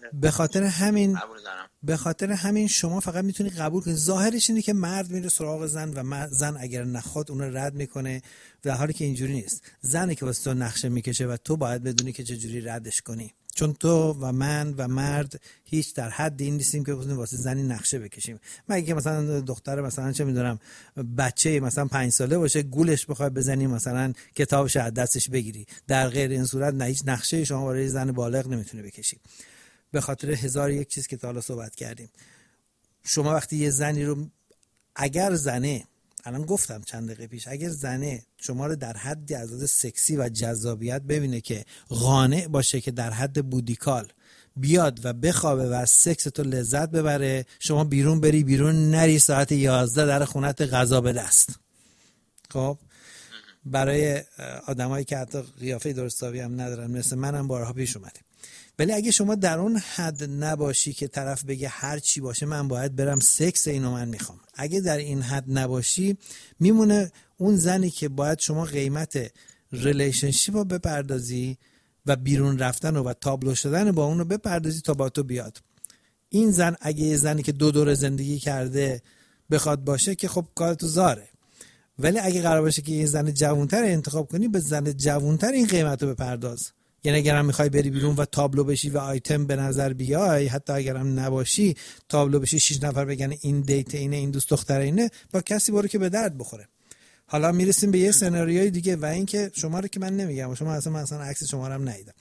به خاطر همین شما فقط میتونی قبول کنی. ظاهرش اینه که مرد میره سراغ زن و زن اگر نخواد اون رو رد میکنه، در حالی که اینجوری نیست. زنی که واسه تو نقشه میکشه و تو باید بدونی که چجوری ردش کنی. چون تو و من و مرد هیچ در حد این نیستیم که بتونیم واسه زنی نقشه بکشیم. مگه که مثلا دختر مثلا چه میدونم بچه مثلا 5 ساله باشه گولش بخوای بزنی مثلا کتابش از دستش بگیری، در غیر این صورت نه هیچ نقشه شما برای زن بالغ نمیتونه بکشی. به خاطر 1001 چیز که تا حالا صحبت کردیم. شما وقتی یه زنی رو، اگر زنه، الان گفتم چند دقیقه پیش، اگر زنه شما رو در حدی از لحاظ سکسی و جذابیت ببینه که قانع باشه که در حد بودیکال بیاد و بخوابه و از سکس تو لذت ببره، شما بیرون بری بیرون نری ساعت 11 در خونت غذا به دست. خب برای آدمایی که حتی قیافه درستابی هم ندارن مثل منم بارها پیش اومده. ولی اگه شما در اون حد نباشی که طرف بگه هر چی باشه من باید برم سکس اینو من میخوام، اگه در این حد نباشی میمونه اون زنی که باید شما قیمت ریلیشنشیپ رو بپردازی و بیرون رفتن و تابلو شدن با اون رو بپردازی تا با تو بیاد. این زن اگه یه زنی که 2 دوره زندگی کرده بخواد باشه که خب کارتو زاره. ولی اگه قرار باشه که یه زن جوانتر انتخاب کنی، به زن جوانتر این قیمت رو بپرداز. یعنی اگرم میخوای بری بیرون و تابلو بشی و آیتم به نظر بیای، حتی اگرم نباشی تابلو بشی 6 نفر بگن این دیت اینه، این دوست دختر اینه، با کسی برو که به درد بخوره. حالا میرسیم به یه سناریوی دیگه و این که شما رو که من نمیگم، شما اصلا عکس شما رو هم ندیدم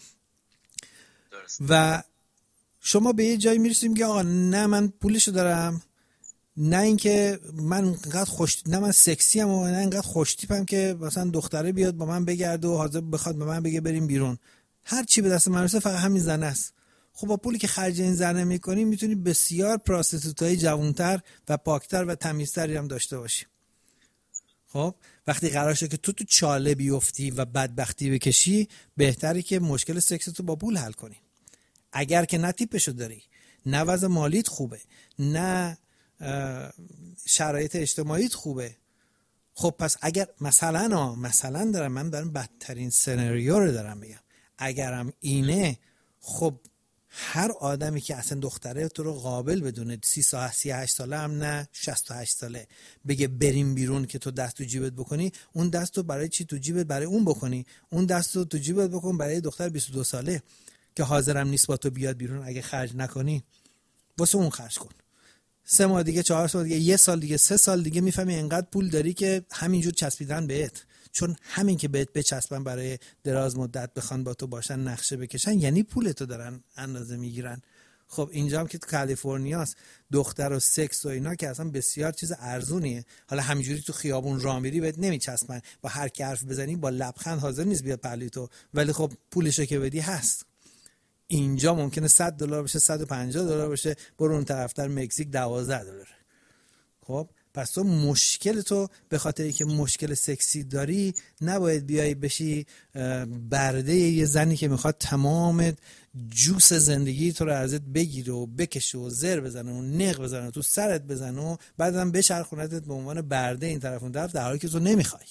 و شما به یه جایی میرسیم که آقا نه من پولشو دارم، نه اینکه من انقدر نه من سکسی ام و نه انقدر خوش تیپم که مثلا دختره بیاد با من بگرده و حاضر بخواد به من بگه بریم بیرون. هر چی به دست من برسه فقط همین زنه است. خب با پولی که خرج این زنه میکنی میتونی بسیار پراستیتوتای جوانتر و پاکتر و تمیزتری هم داشته باشی. خب وقتی قرار شد که تو چاله بیفتی و بدبختی بکشی، بهتره که مشکل سکس تو با پول حل کنی. اگر که نه تیپشو داری، نه وضع مالیت خوبه، نه شرایط اجتماعیت خوبه، خب پس اگر مثلا دارم من بدترین سناریو رو دارم میگم، اگرم اینه، خب هر آدمی که اصلا دختره تو رو قابل بدونه 38 ساله هم نه 68 ساله بگه بریم بیرون که تو دست تو جیبت بکنی، اون دست تو برای چی تو جیبت برای اون بکنی؟ اون دست تو جیبت بکن برای دختر 22 ساله که حاضرم نیست با تو بیاد بیرون. اگه خرج نکنی واسه اون خرج کن. 3 ماه دیگه، 4 سال دیگه، 1 سال دیگه، 3 سال دیگه میفهمی انقدر پول داری که همینجور چسبیدن بهت. چون همین که بهت بچسبن برای دراز مدت بخوان با تو باشن، نقشه بکشن، یعنی پولتو دارن اندازه میگیرن. خب اینجا هم که تو کالیفرنیاست، دختر و سکس و اینا که اصلا بسیار چیز ارزونیه. حالا همینجوری تو خیابون راه میری بهت نمیچسبن، با هر کی حرف بزنی با لبخند حاضر نیست بیاد پهلوی تو، ولی خب پولشو که بدی هست. اینجا ممکنه $100 بشه، $150 بشه، برو اون طرفتر مکزیک $12. خب پس تو مشکل تو به خاطر اینکه مشکل سکسی داری نباید بیای بشی برده یه زنی که میخواد تمام جوس زندگی تو رو ازت بگیره و بکشه و زر بزنه و نق بزنه تو سرت بزنه و بعدم بچرخونتت به عنوان برده این طرف اون طرف، در حالی که تو نمیخوای.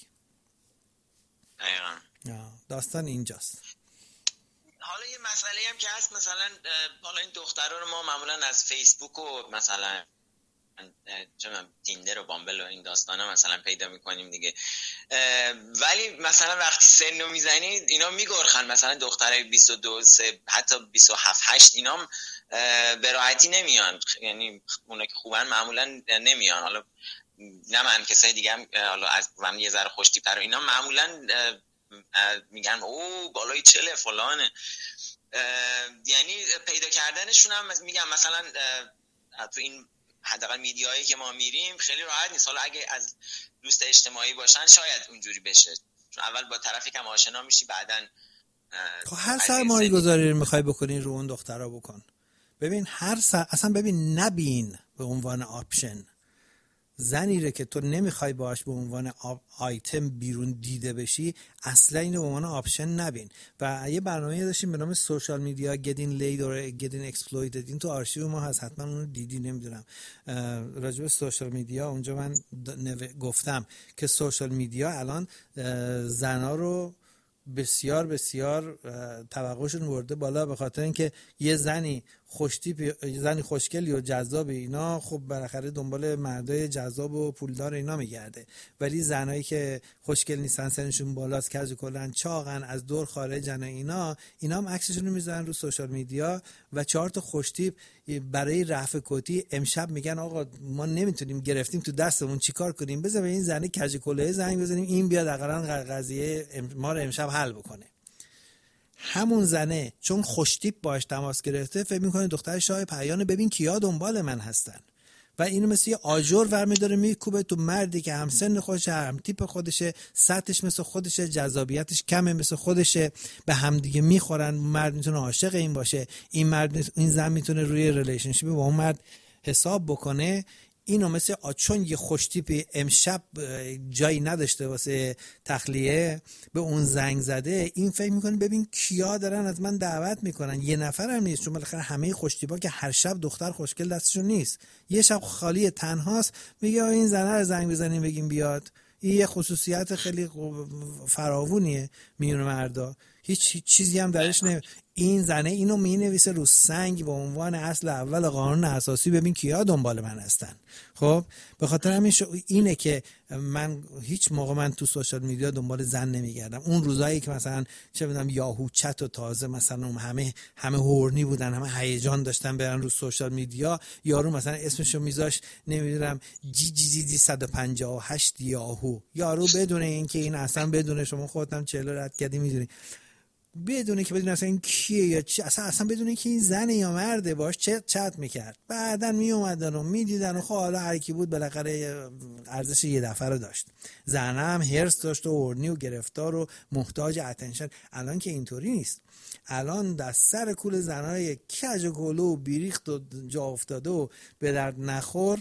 داستان اینجاست. حالا یه مسئله هم که هست، مثلا حالا این دخترها رو ما معمولا از فیسبوک و مثلا تیندر و بامبل و این داستانا مثلا پیدا میکنیم دیگه، ولی مثلا وقتی سنو میزنی اینا میگرخن. مثلا دخترای 22 حتی 27 8 اینا به راحتی نمیان، یعنی اونا که خوبن معمولا نمیان. حالا نه من، کسای دیگه هم حالا از من یه ذره خوش تیپ‌تر اینا معمولا میگن او بالای 40 فلانه، یعنی پیدا کردنشون هم میگم مثلا تو این حداقل میدیایی که ما میریم خیلی راحت نیست. حالا اگه از دوست اجتماعی باشن شاید اونجوری بشه، چون اول با طرفی که آشنا میشی، بعدن هر سرمایه گذاری رو میخوای بکنی رو اون دخترها بکن. ببین اصلا ببین، نبین به عنوان آپشن زنی رو که تو نمیخوای باهاش به عنوان آیتم بیرون دیده بشی، اصلا اینو به عنوان آپشن نبین. و یه برنامه داشتیم به نام سوشال میدیا Getting Laid or Getting Exploited، این تو آرشیو ما هست، حتما اون رو دیدی. نمیدونم راجع به سوشال میدیا اونجا من گفتم که سوشال میدیا الان زنا رو بسیار بسیار توقعشون ورده بالا، به خاطر اینکه یه زنی خوشتیپ زنی خوشگلی و جذاب اینا خب بالاخره دنبال مردای جذاب و پولدار اینا میگرده، ولی زنایی که خوشگل نیستن، سنشون بالاست، کج کلن، چاقن، از دور خارجن، اینا هم عکسشون رو میذارن رو سوشال میدیا و 4 تا خوشتیپ برای رفع کتی امشب میگن آقا ما نمیتونیم، گرفتیم تو دستمون چیکار کنیم، بذار به این زن کج کله زنگ بزنیم این بیاد حداقل قضیه ما رو امشب حل بکنه. همون زنه چون خوشتیپ باش تماس گرفته فکر میکنه دختر شاه پریان، ببین کیا دنبال من هستن، و اینو مثل یه آجر ورمی داره میکوبه تو مردی که هم سن خودشه، هم تیپ خودشه، سطحش مثل خودشه، جذابیتش کمه مثل خودشه، به هم دیگه میخورن. مرد میتونه عاشق این باشه، این زن میتونه روی ریلیشنشیپ با اون مرد حساب بکنه. اینو مثل چون یه خوشتیپ امشب جایی نداشته واسه تخلیه به اون زنگ زده، این فکر میکنه ببین کیا دارن از من دعوت میکنن، یه نفرم نیست، چون بالاخره همه خوشتیپا که هر شب دختر خوشگل دستشون نیست، یه شب خالی تنهاست، میگه این زنه رو زنگ بزنیم بگیم بیاد. این یه خصوصیت خیلی فراوونیه میون مردا، هیچ چیزی هم درش این زنه اینو مینویسه رو سنگ به عنوان اصل اول قانون اساسی، ببین کیا دنبال من هستن. خب به خاطر همین اینه که من هیچ موقع من تو سوشال میدیا دنبال زن نمیگردم. اون روزایی که مثلا چه میدونم یاهو چت و تازه مثلا همه هورنی بودن، همه هیجان داشتن برن رو سوشال میدیا، یارو مثلا اسمشو میذاش نمیدونم جی 158 یارو بدون اینکه این اصلا بدونه، شما خودتم 40 رد کردی میدونی، بدونه که بدونه اصلا این کیه یا چی، اصلا بدونه که این زنه یا مرده باش چت میکرد، بعدن میومدن و میدیدن و خب حالا هر کی بود بالاخره ارزش یه دفعه رو داشت. زنه هم هرس داشت و اورنی و گرفتار و محتاج اتنشن. الان که اینطوری نیست، الان در سر کول زنای کج و گلو و بیریخت و جا افتاده و به درد نخور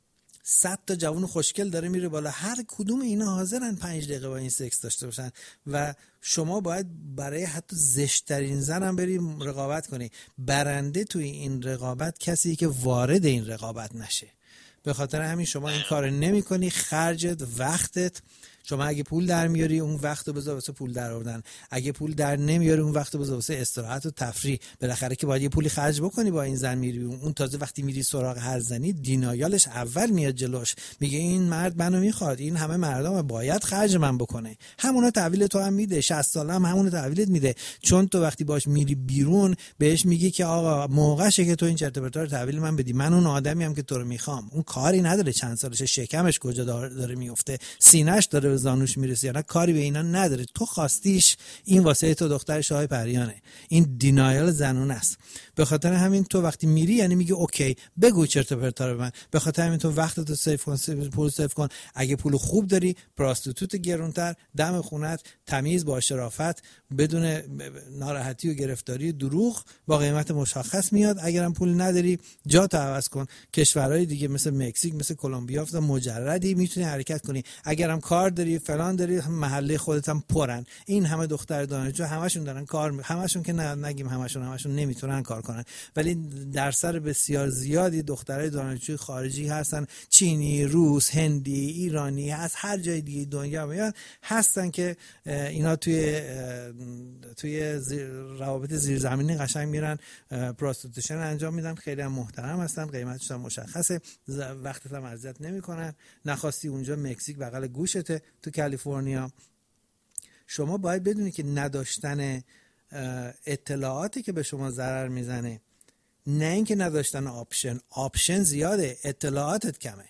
100 تا جوون خوشگل داره میره بالا، هر کدوم اینا حاضرن 5 دقیقه با این سکس داشته باشن و شما باید برای حتی زشت‌ترین زن هم بری رقابت کنی. برنده توی این رقابت کسی که وارد این رقابت نشه. به خاطر همین شما این کار نمی کنی، خرجت، وقتت، شما اگه پول در میاری اون وقت رو بذار واسه پول در آوردن، اگه پول در نمیاری اون وقت رو بذار واسه استراحت و تفریح. بالاخره که باید یه پولی خرج بکنی با این زن میری اون. تازه وقتی میری سراغ هر زنی دینایالش اول میاد جلوش، میگه این مرد منو میخواد، این همه مردم باید خرج من بکنه. همونا تحویل تو هم میده، 60 ساله هم همونو تحویلت میده، چون تو وقتی باش میری بیرون بهش میگی که آقا موقعشه که تو این چرت و پرتا رو تحویل من بدی، من اون آدمی ام که تو رو میخوام. اون کاری نداره چند سالشه، شکمش کجا داره میفته، سینه‌اش داره زانوش میرسه یا نه، کاری به اینا نداره. تو خواستیش، این واسه تو دختر شاه پریانه. این دینایل زنونه است. به خاطر همین تو وقتی میری یعنی میگی اوکی بگو چرت و پرتا رو من. به خاطر همین تو وقتتو سیف کن، پول سیف کن. اگه پول خوب داری، پراستیتوت گرونتر دم خونت، تمیز با شرافت، بدون ناراحتی و گرفتاری دروغ، با قیمت مشخص میاد. اگرم پول نداری جات عوض کن، کشورهای دیگه مثل مکزیک، مثل کلمبیا مجردی میتونی حرکت کنی. اگرم کار داری فلان داری، محله خودت هم پرن. این همه دختر دانشجو همشون دارن کار، همشون که نگیم همشون نمیتونن کار کنن، ولی در سر بسیار زیادی دخترای دانشجوی خارجی هستن، چینی، روس، هندی، ایرانی، از هر جای دیگه دنیا میان هستن که اینا توی روابط زیرزمینی قشنگ میرن پراستیتوشن انجام میدن. خیلی هم محترم هستن، قیمتش هم مشخصه، وقتت هم اذیت نمیکنن. نخواستی اونجا مکزیک بغل گوشته، تو کالیفرنیا. شما باید بدونی که نداشتن اطلاعاتی که به شما ضرر میزنه، نه اینکه نداشتن آپشن زیاده، اطلاعاتت کمه.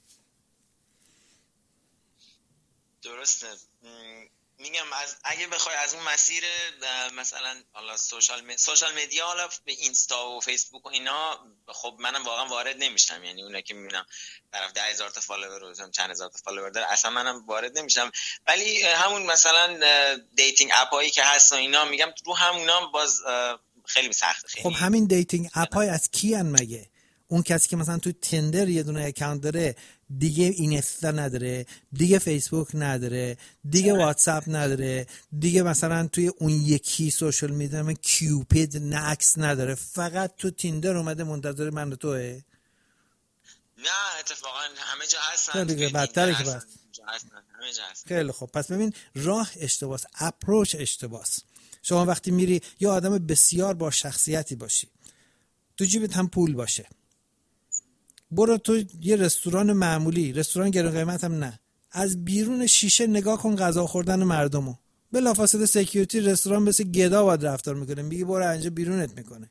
درسته. میگم اگه بخوای از اون مسیر مثلا حالا سوشال مدیا، حالا به اینستا و فیسبوک و اینا، خب منم واقعا وارد نمیشم. یعنی اونایی که میبینم طرف 10,000 تا فالوور و چند هزار تا فالوور داره، اصلا منم وارد نمیشم. ولی همون مثلا دیتینگ اپایی که هست و اینا، میگم رو همونا باز خیلی سخته. خب همین دیتینگ اپای از کیان مگه؟ اون کسی که مثلا تو تندر یه دونه اکانت داره، دیگه اینستا نداره، دیگه فیسبوک نداره، دیگه واتساپ نداره، دیگه مثلا توی اون یکی سوشال میدیا کیوپید نه عکس نداره، فقط تو تندر اومده منتظر من و توه. نه اتفاقا همه جا هستن. خیلی بدتره که بس. همه جا هستن. خیلی خب، پس ببین راه اشتباس، اپروچ اشتباس. شما وقتی میری یا آدم بسیار با شخصیتی باشی، تو جیبت هم پول باشه. برو تو یه رستوران معمولی، رستوران گران قیمت هم نه، از بیرون شیشه نگاه کن غذا خوردن مردمو، بلافاصله سکیوریتی رستوران مثل گدا باید رفتار میکنه، میگی برو اینجا بیرونت میکنه.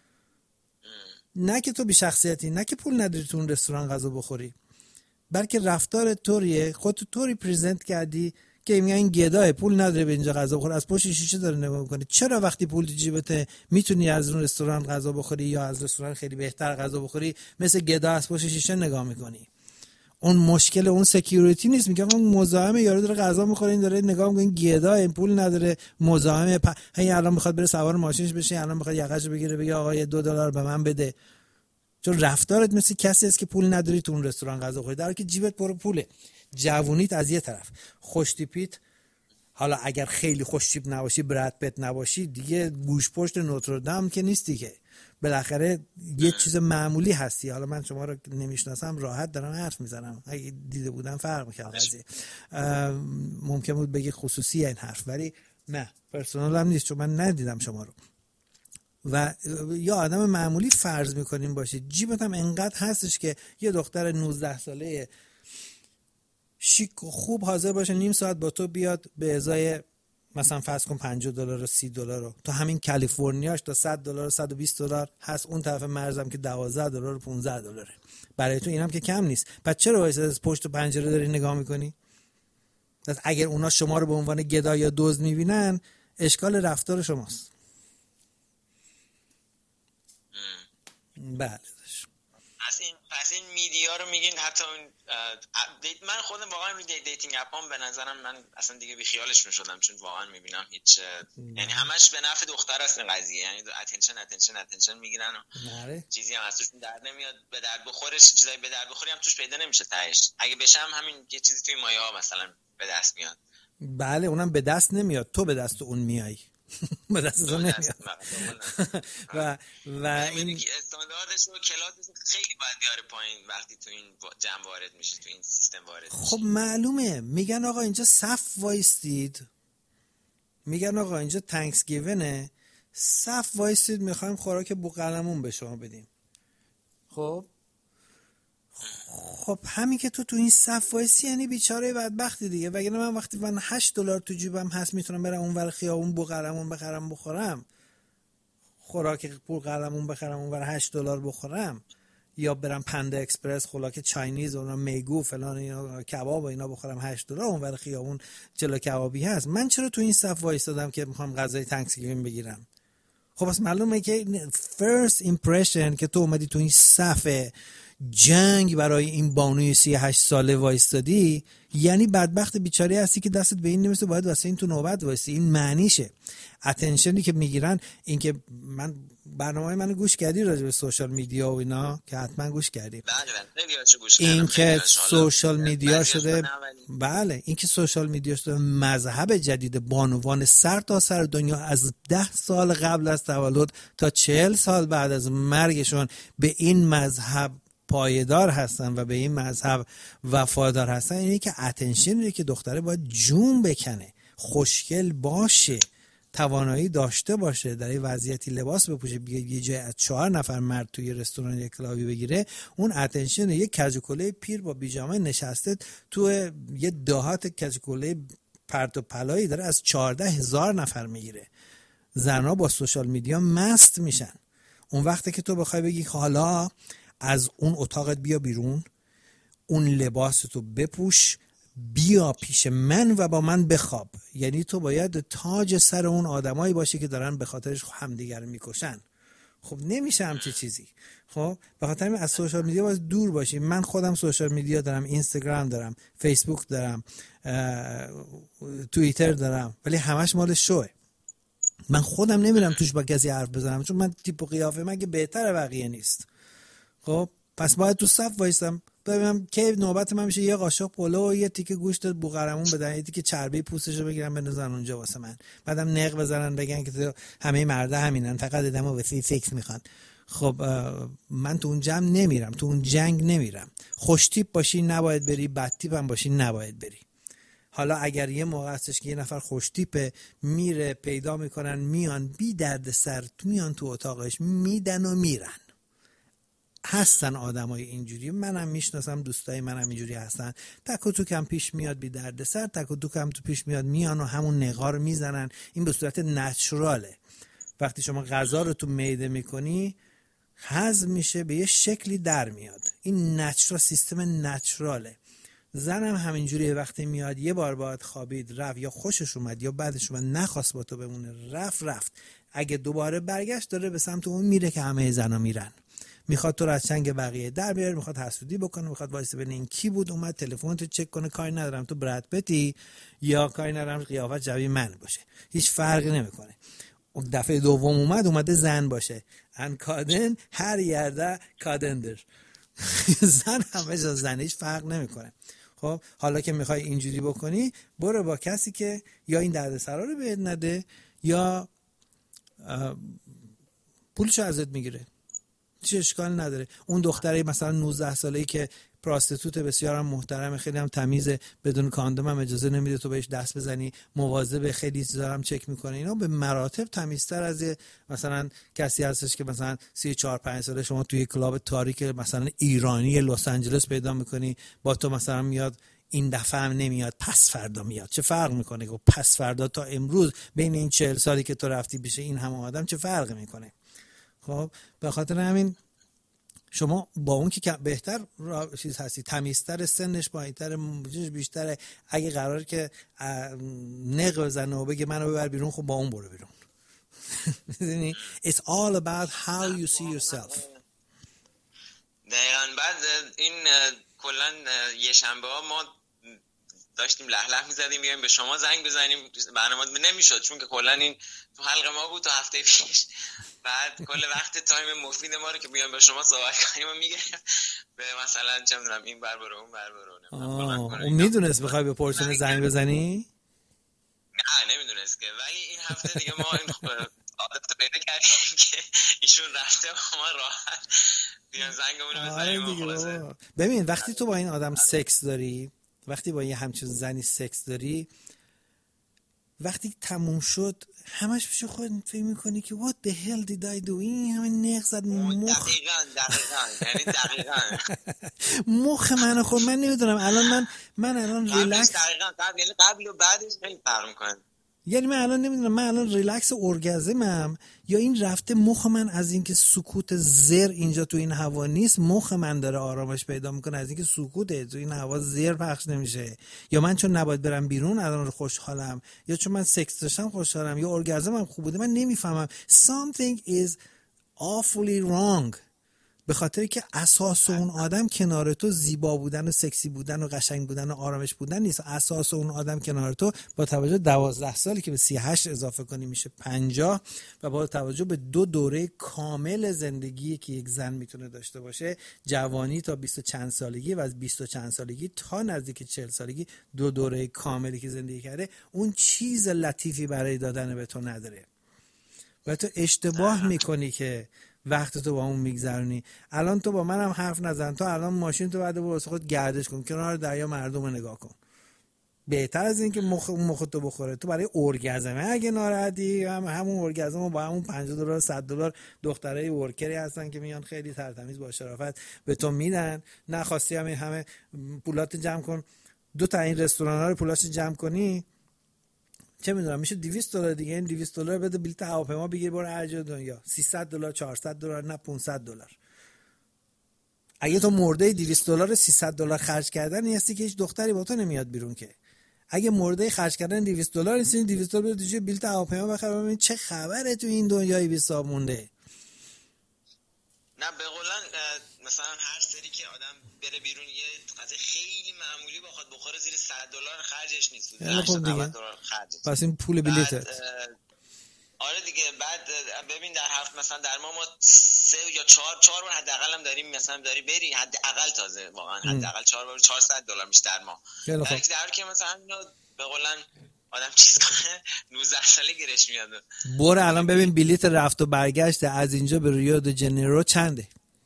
نه که تو بی شخصیتی، نه که پول نداری تو اون رستوران غذا بخوری، بلکه رفتار طوریه، خودت طوری پرزنت کردی که میگن این گداه پول نداره به اینجا غذا بخوره، از پشت شیشه داره نگاه میکنه. چرا وقتی پول تو جیبته میتونی از اون رستوران غذا بخوری یا از رستوران خیلی بهتر غذا بخوری، مثل گدا از پشت شیشه نگاه میکنی؟ اون مشکل اون سکیوریتی نیست، میگم اون مزاحم یارو داره غذا میخوره، این داره نگاه میکنه این گدا این پول نداره، مزاحم این الان میخواد بره سوار ماشینش بشه، الان میخواد یقهشو بگیره بگه آقا $2 به من بده. چون رفتارت مثل کسی است که پول نداری تو اون رستوران غذا بخوری، در حالی که جیبت پر پوله. جوونیت از یه طرف، خوشتیپیت، حالا اگر خیلی خوشتیپ نباشی، براد پیت نباشی، دیگه گوش پشت نوتردام که نیستی که، بالاخره یه چیز معمولی هستی. حالا من شما رو نمیشناسم، راحت دارم حرف میزنم، اگه دیده بودم فرق می‌کرد قضیه. ممکن بود بگی خصوصی این حرف، ولی نه، پرسونال هم نیست چون من ندیدم شما رو. و یا آدم معمولی فرض میکنیم باشید، جیبت هم انقدر هستش که یه دختر 19 ساله شیک و خوب حاضر باشه نیم ساعت با تو بیاد به ازای مثلا فرض کن $50 و $30 رو، تو همین کالیفرنیاش تا $100 و $120 هست، اون طرف مرزم که $12 و $15 برای تو، اینم که کم نیست. پس چرا از پشت پنجره داری نگاه میکنی؟ اگر اونا شما رو به عنوان گدا یا دزد میبینن، اشکال رفتار شماست. بله. پس این میدیا رو میگین حتی من خودم واقعا روی دیتینگ اپام به نظرم من اصلا دیگه بی خیالش میشدم، چون واقعا میبینم هیچ یعنی همش به نفع دختر است این قضیه، یعنی اتنشن میگیرن و چیزی هم ازشون در نمیاد، به درد بخورش چیزایی به درد بخوری هم توش پیدا نمیشه تهش. اگه بشم همین یه چیزی توی مایه ها مثلا به دست میاد. بله اونم به دست نمیاد، تو به دست اون میای. به دست اون نمیاد. و این استانداردش و کلاسش خیلی باید بیاره پایین وقتی تو این جمع وارد میشه، تو این سیستم وارد میشه. خب معلومه، میگن آقا اینجا صف وایستید، میگن آقا اینجا تانکسگیونه، صف وایستید میخوایم خوراک بوقلمون به شما بدیم. خب همین که تو این صف وایسی یعنی بیچاره بدبختی دیگه. وگرنه من وقتی من $8 تو جیبم هست میتونم برم اونور خیابون بوقلمون بخرم بخورم، خوراک بوقلمون بخرم اونور $8 بخورم، یا برم پندا اکسپرس خوراک چاینیز و میگو فلان اینا کباب و اینا بخورم $8 اونور خیابون جلو کبابی هست. من چرا تو این صف وایسادم که میخوام غذای تانکسگیوینگ بگیرم؟ خب بس معلومه که first impression که تو اومدی تو این صف جنگ برای این بانوی 38 ساله وایستادی، یعنی بدبخت بیچاره هستی که دستت به این نمیرسه، باید واسه این تو نوبت وایسی. این معنیشه. اتنشنی که میگیرن، این که من برنامه منو گوش کردی راجع به سوشال میدیا و اینا که حتما گوش کردی. این که سوشال میدیا شده، بله این که سوشال میدیا شده مذهب جدید بانوان سر تا سر دنیا، از 10 سال قبل از تولد تا 40 سال بعد از مرگشون به این مذهب پایدار هستن و به این مذهب وفادار هستن. اینه که اتنشنی که دختره باید جون بکنه، خوشگل باشه، توانایی داشته باشه، در این وضعیتی لباس بپوشه، یه جای از 4 نفر مرد توی رستوران یک کلابی بگیره، اون اتنشن یه کژکله پیر با بیجامه نشسته تو یه دهات کژکله پرت و پلایی داره از 14,000 نفر میگیره. زنها با سوشال میدیا مست میشن. اون وقتی که تو بخوای بگی حالا از اون اتاقت بیا بیرون، اون لباستو بپوش، بیا پیش من و با من بخواب، یعنی تو باید تاج سر اون آدمایی باشی که دارن به خاطرش همدیگر میکشن. خب نمیشه همچی چیزی. خب به خاطر همین از سوشال میدیا باید دور باشی. من خودم سوشال میدیا دارم، اینستاگرام دارم، فیسبوک دارم، توییتر دارم، ولی همش مال شوه. من خودم نمیرم توش با کسی حرف بزنم، چون من تیپ و قیافه من که بهتره بقیه نیست. خب پس باید تو صف وایسم ببینم که نوبت من میشه یه قاشق پلو و یه تیکه گوشت بوقلمون بدن، یه تیکه چربی پوستشو بگیرن بندازن اونجا واسه من، بعدم نق بزنن بگن که همه مردا همینن، فقط آدمو واسه سکس میخوان. خب من تو اون جمع نمیرم، تو اون جنگ نمیرم. خوش تیپ باشی نباید بری، بد تیپ هم باشی نباید بری. حالا اگر یه موقع هستش که یه نفر خوش تیپه میره پیدا میکنن، میان بی درد سر میان تو اتاقش میدن و میرن. هستن آدمای اینجوری، منم میشناسم، دوستای منم اینجوری هستن. تک و توک هم پیش میاد بی دردسر، تک و توک هم تو پیش میاد میان و همون نقار میزنن. این به صورت نچراله. وقتی شما غذا رو تو معده میکنی هضم میشه، به یه شکلی در میاد. این نچرال، سیستم نچراله. زنم همینجوریه، وقتی میاد یه بار باید خوابید رفت، یا خوشش اومد یا بعدش اومد نخواست با تو بمونه، رفت. اگه دوباره برگشت داره به سمت اون میره که همه زنا میرن. میخواد تو رو از چنگ بقیه در بیاره، میخواد حسودی بکنه، میخواد وایس ببینه این کی بود اومد تلفن تو چک کنه. کاری ندارم تو براد پتی یا کاری ندارم قیافت شبیه من باشه، هیچ فرقی نمیکنه. اون دفعه دوم اومده زن باشه. ان کادن هر یرده کادندر. زن همه جا زن، هیچ فرق نمیکنه. خب حالا که میخوای اینجوری بکنی، برو با کسی که یا این دردسرا رو بهت نده یا پولشو ازت میگیره، چه اشکال نداره. اون دختره مثلا 19 ساله‌ای که پراستیتوت بسیار هم محترمه، خیلی هم تمیزه، بدون کاندوم هم اجازه نمیده تو بهش دست بزنی، مواظب خیلی چیزا هم چک میکنه، اینا به مراتب تمیزتر از مثلا کسی هستش که مثلا 34-5 ساله شما توی کلاب تاریک مثلا ایرانی لس آنجلس پیدا میکنی، با تو مثلا میاد این دفعه هم نمیاد، پس فردا میاد. چه فرق میکنه که پس فردا تا امروز بین این 40 سالی که تو رفتی بشه این همه آدم چه فرقی میکنه؟ خب به خاطر همین شما با اون که بهتر چیز هستی، تمیزتر، سنش پایینتر، بیشتره، اگه قراره که نق بزنه و بگه منو ببر بیرون، خب با اون برو بیرون. میدونی it's all about how you see yourself. دقیقاً. بعد این کلا یه شنبه ها ما داشتیم لح می‌زدیم بیایم به شما زنگ بزنیم، برنامه نمیشد چون که کلا این تو حلقه ما بود تا هفته پیش. بعد کل وقت تایم مفید ما رو که بیایم به شما صحبت کنیم و میگرفت به مثلا چه می‌دونم این بر برو اون بر برو. اون میدونست بخوای به پورشن زنگ بزنی؟ نه نمیدونست که، ولی این هفته دیگه ما این عادت پیدا کردیم که ایشون رفته و ما راحت بیان زنگمون رو بزنیم. ببین وقتی تو با این آدم سکس داری، وقتی با یه همچین زنی سکس داری، وقتی تموم شد همش پیش خود فکر میکنی که what the hell did I do؟ این همه نق زد مخ. دقیقاً مخ منو خود، من نمیدونم الان من الان ریلکس، دقیقاً قبل و بعدش خیلی فرق میکنه. یعنی من الان نمیدونم من الان ریلکس ارگازمم یا این رفته مخ من از اینکه سکوت زر اینجا تو این هوا نیست، مخ من داره آرامش پیدا میکنه از اینکه سکوته تو این هوا زر پخش نمیشه، یا من چون نباید برم بیرون الان خوشحالم، یا چون من سکس داشتم خوشحالم، یا ارگازمم خوب بوده. من نمیفهمم. Something is awfully wrong. به خاطر که اساس اون آدم کنار تو زیبا بودن و سکسی بودن و قشنگ بودن و آرامش بودن نیست. اساس اون آدم کنار تو با توجه 12 سالی که به 38 اضافه کنی میشه 50 و با توجه به 2 دوره کامل زندگی که یک زن میتونه داشته باشه، جوانی تا 20 چند سالگی و از 20 چند سالگی تا نزدیک 40 سالگی 2 دوره کاملی که زندگی کرده، اون چیز لطیفی برای دادن به تو نداره و تو اشتباه میکنی که وقت تو با اون میگذرونی. الان تو با منم حرف نزن، تو الان ماشین تو بعد واسه خود گردش کن کنار دریا، مردم رو نگاه کن. بهتر از این که مخ تو بخوره. تو برای ارگازمه اگه ناراحتی، همون ارگازم با همون $50 $100 دخترای ورکری هستن که میان خیلی ترتمیز با شرافت به تو میدن. نخواستی همه پولات جمع کن، 2 تا این رستوران ها رو پولاشو جمع کنی، چه میدونم میشه $200 دیگه. این $200 بده بلیط هواپیما بگیر برو هر جای دنیا. $300 $400 نه $500. اگه تو مرده $200 $300 خرج کردن نیستی که هیچ دختری با تو نمیاد بیرون که. اگه مرده خرج کردن $200 نیستی، $200 بده دیگه بلیط هواپیما بخر ببین چه خبره تو این دنیای بی صاحب مونده. نه به قولن مثلا هر سری که آدم بره بیرون یه غذا خیلی معمولی بخواد بخوره زیر $100 خرجش نیست. خب دیگه پس این پول بلیطه. آره دیگه. بعد ببین در هفته مثلا در ما 3 یا 4 بار حداقل هم داریم، مثلا داری بری حداقل تازه واقعا حداقل 4 بار $400 میشه در ما. در که مثلا به قولن آدم چیز کنه 19 ساله گیرش میاد. برو الان ببین بلیط رفت و برگشت از اینجا به ریو د ژنیرو چنده.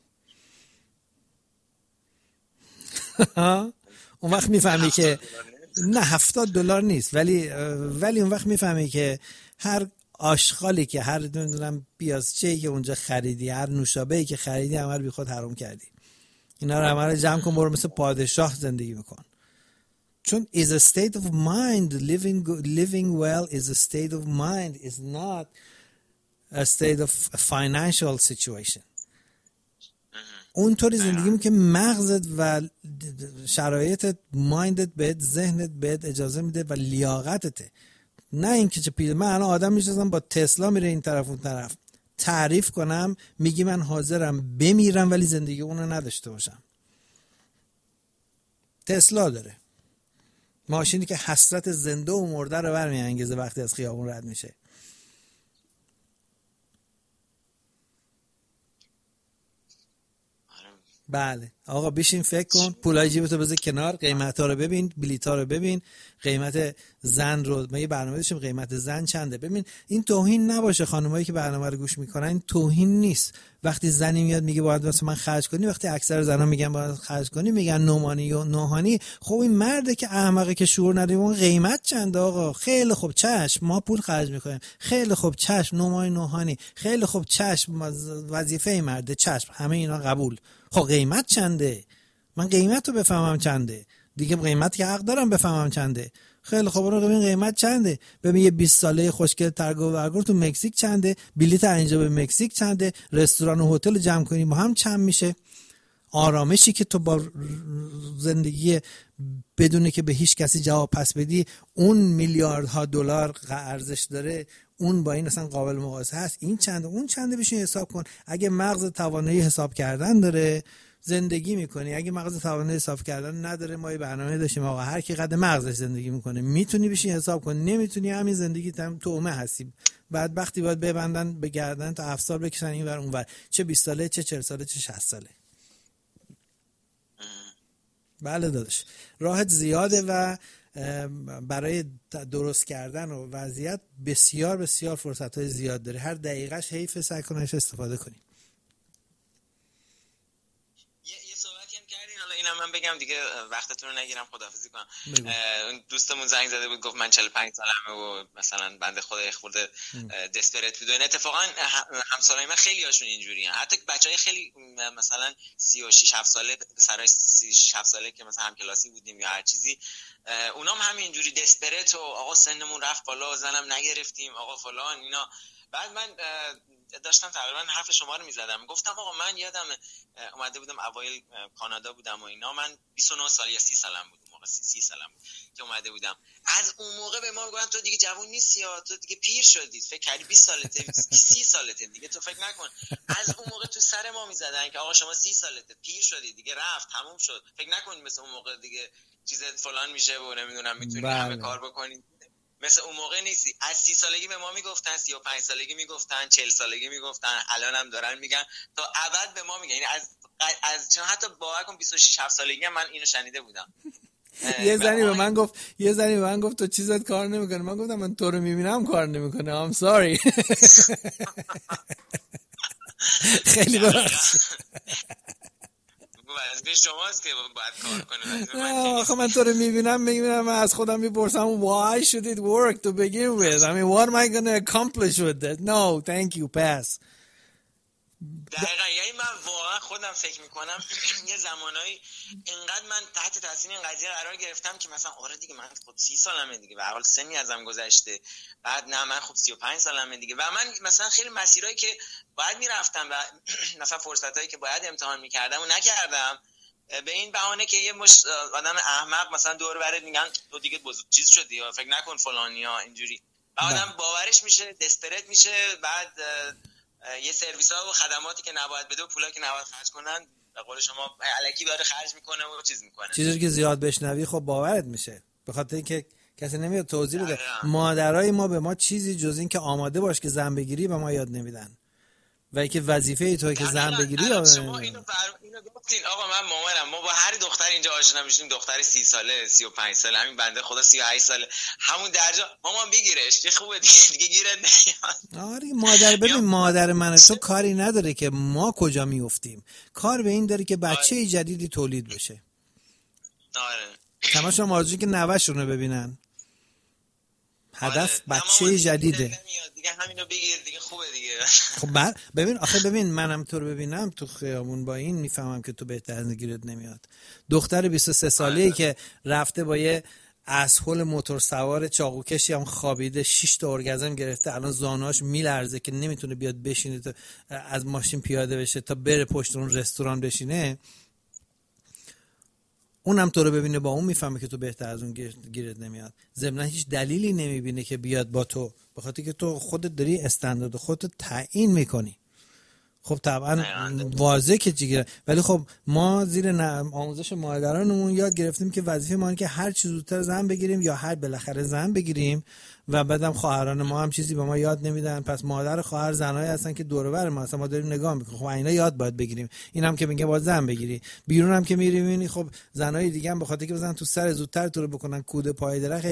اون وقت میفهمی که نه $70 نیست، ولی اون وقت میفهمی که هر آشغالی که هر نمیدونم پیازچه‌ای که اونجا خریدی، هر نوشابه‌ای که خریدی، همه رو بی خود حرام کردی. اینا رو همه رو جمع کن، برو مثل پادشاه زندگی بکن. چون is a state of mind. Living well is a state of mind, is not a state of a financial situation. اونطوری زندگی می که مغزت و شرایطت، مایندت بهت، ذهنت بهت اجازه میده و لیاقتته. نه اینکه چه پیدا. من الان آدم میشناسم با تسلا میره این طرف اون طرف، تعریف کنم میگی من حاضرم بمیرم ولی زندگی اونو نداشته باشم. تسلا داره، ماشینی که حسرت زنده و مرده رو برمیانگیزه وقتی از خیابون رد میشه. بله آقا بشین فکر کن، پولای جیبتو بذار کنار، قیمتا رو ببین، بلیطا رو ببین، قیمت زن رو، ما یه برنامه داشتیم قیمت زن چنده. ببین این توهین نباشه، خانمایی که برنامه رو گوش میکنن، این توهین نیست. وقتی زنی میاد میگه باید واسه من خرج کنی، وقتی اکثر زنا میگن باید خرج کنی میگن نومانی و نوهانی. خب این مرده که احمقه که شعور نداره، اون قیمت چنده آقا؟ خیلی خوب چشم، ما پول خرج میکنیم، خیلی خوب چشم، نومانی نوهانی، خیلی خوب چشم، وظیفه مرده، چشم، همه اینا قبول. خب قیمت چنده؟ من قیمت رو بفهمم چنده دیگه، قیمت که حق دارم بفهمم چنده. خیلی خب برو ببین قیمت چنده، ببین یه 20 ساله خوشگل ترگو ورگور تو مکزیک چنده، بلیط اینجا به مکزیک چنده، رستوران و هتل جمع کنی با هم چند میشه. آرامشی که تو با زندگی بدونه که به هیچ کسی جواب پس بدی اون میلیاردها دلار ارزش داره، اون با این اصلا قابل مقایسه هست؟ این چنده اون چنده، بشین حساب کن. اگه مغز توانایی حساب کردن داره زندگی میکنی، اگه مغز توانایی حساب کردن نداره، ما یه برنامه داشتیم آقا هر کی قد مغزش زندگی میکنه. میتونی بشین حساب کن، نمیتونی همین زندگی تام تومه هستی. بعد وقتی باید ببندن به گردن تا افسار بکشن این ور اون ور، چه 20 ساله، چه 40 ساله، چه 60 ساله. بله داداش راحت زیاده و برای درست کردن و وضعیت بسیار بسیار فرصت‌های زیاد داره. هر دقیقه‌اش حیف، سعی کنش استفاده کنی. یه صحبتی هم کردین، حالا اینم من بگم دیگه وقتتون رو نگیرم، خداحافظی کنم. دوستمون زنگ زده بود گفت من 45 سالمه و مثلا بنده خدا خورده دسپرت بود. اتفاقا همسالای من خیلی هاشون اینجوریه، حتی بچهای خیلی مثلا 36 7 ساله، پسرای 36 7 ساله که مثلا همکلاسی بودیم یا هر چیزی، اونام همینجوری دسپرت و آقا سنمون رفت بالا، زنم نگرفتیم، آقا فلان اینا. بعد من داشتم تقریبا حرف شما رو میزدم، گفتم آقا من یادم اومده بودم اوایل کانادا بودم و اینا، من 29 سال یا 30 سالم بود اون موقع، 30 سالم بود که اومده بودم. از اون موقع به ما میگفتن تو دیگه جوون نیستی یا تو دیگه پیر شدی، فکر کردی 20 سالته 30 سالته دیگه، تو فکر نکن. از اون موقع تو سر ما میزدن که آقا شما 30 سالته، پیر شدی دیگه، رفت تموم شد، فکر نکن مثل اون موقع دیگه چیزت فلان میشه و نمیدونم میتونی همه کار بکنی. مثل اون موقع نیستی. از 30 سالگی به ما میگفتن، 35 سالگی میگفتن، 40 سالگی میگفتن، الان هم دارن میگن، تا ابد به ما میگن. یعنی از چون حتی باور کن 26 7 سالگی هم من اینو شنیده بودم. یه زنی به من گفت تو چیزت کار نمیکنه. من گفتم من تو رو میبینم کار نمیکنه. I'm sorry. خیلی ببخشید. شماست که باید کار کنه. نه آخه من تو رو میبینم از خودم میپرسم why should it work to begin with? I mean what am I going to accomplish with that? No thank you, pass. دقیقا. یعنی من واقعا خودم فکر میکنم یه زمانایی اینقدر من تحت تاثیر این قضیه قرار گرفتم که مثلا آره دیگه من خود 30 سالمه دیگه، به هر حال سنی ازم گذشته، بعد نه من خب 35 سالمه دیگه، و من مثلا خیلی مسیرایی که باید میرفتم و مثلا فرصتایی که باید امتحان میکردم و نکردم، به این بهانه که یه مش آدم احمق مثلا دور برت میگن تو دیگه چیز شدی یا فکر نکن فلانی ها اینجوری، و آدم باورش میشه، دسپرت میشه، بعد یه سرویس ها و خدماتی که نباید بده و پولا که نباید خرج کنن به قول شما الکی داره خرج میکنه و چیز میکنه. چیزی که زیاد بشنوی خب باورت میشه، به خاطر اینکه کسی نمیاد توضیح بده. مادرای ما به ما چیزی جز این که آماده باش که زن بگیری به ما یاد نمیدن، و اینکه وظیفه توئه که زن بگیری یاد شما اینو گفتین. آقا من مامانم، ما با هر دختر اینجا آشنا میشیم، دختر 30 ساله 35 ساله، همین بنده خدا 38 ساله، همون درجا مامان بگیرش چه خوبه دیگه گیرت نمیاد. آره مادر، ببین مادر من تو کاری نداره که ما کجا میافتیم، کار به این داره که بچه جدیدی تولید بشه. آره همشون آرزوی که نوه‌شون رو ببینن، هدف بچه جدیده دیگه همینو بگیر دیگه خوبه دیگه. خب ببین منم تو رو ببینم تو خیابون با این میفهمم که تو بهتر از گیرت نمیاد. دختر 23 ساله‌ای که رفته با یه اسهول موتور سوار چاقوکشی هم خوابیده 6 تا ارگزم گرفته، الان زانوهاش میلرزه که نمیتونه بیاد بشینه تا از ماشین پیاده بشه تا بره پشت اون رستوران بشینه، اونم تو رو ببینه با اون میفهمه که تو بهتر از اون گیرت نمیاد. ضمن هیچ دلیلی نمیبینه که بیاد با تو، به خاطر که تو خودت داری استاندارد خودت تعیین میکنی. خب طبعا واضحه که جیگره، ولی خب ما زیر آموزش مادرانمون یاد گرفتیم که وظیفه ما اینه که هر چیز زودتر زن بگیریم یا هر بالاخره زن بگیریم و بعدم خواهران ما هم چیزی به ما یاد نمیدن. پس مادر خواهر زنایی هستن که دور و بر ما هستن، ما داریم نگاه میکنیم. خب اینا یاد باید بگیریم. اینم که میگه باید زن بگیری، بیرون هم که میری میبینی خب زنای دیگه هم به خاطر که بزنن تو سر زودتر تو رو بکنن کود پای درخت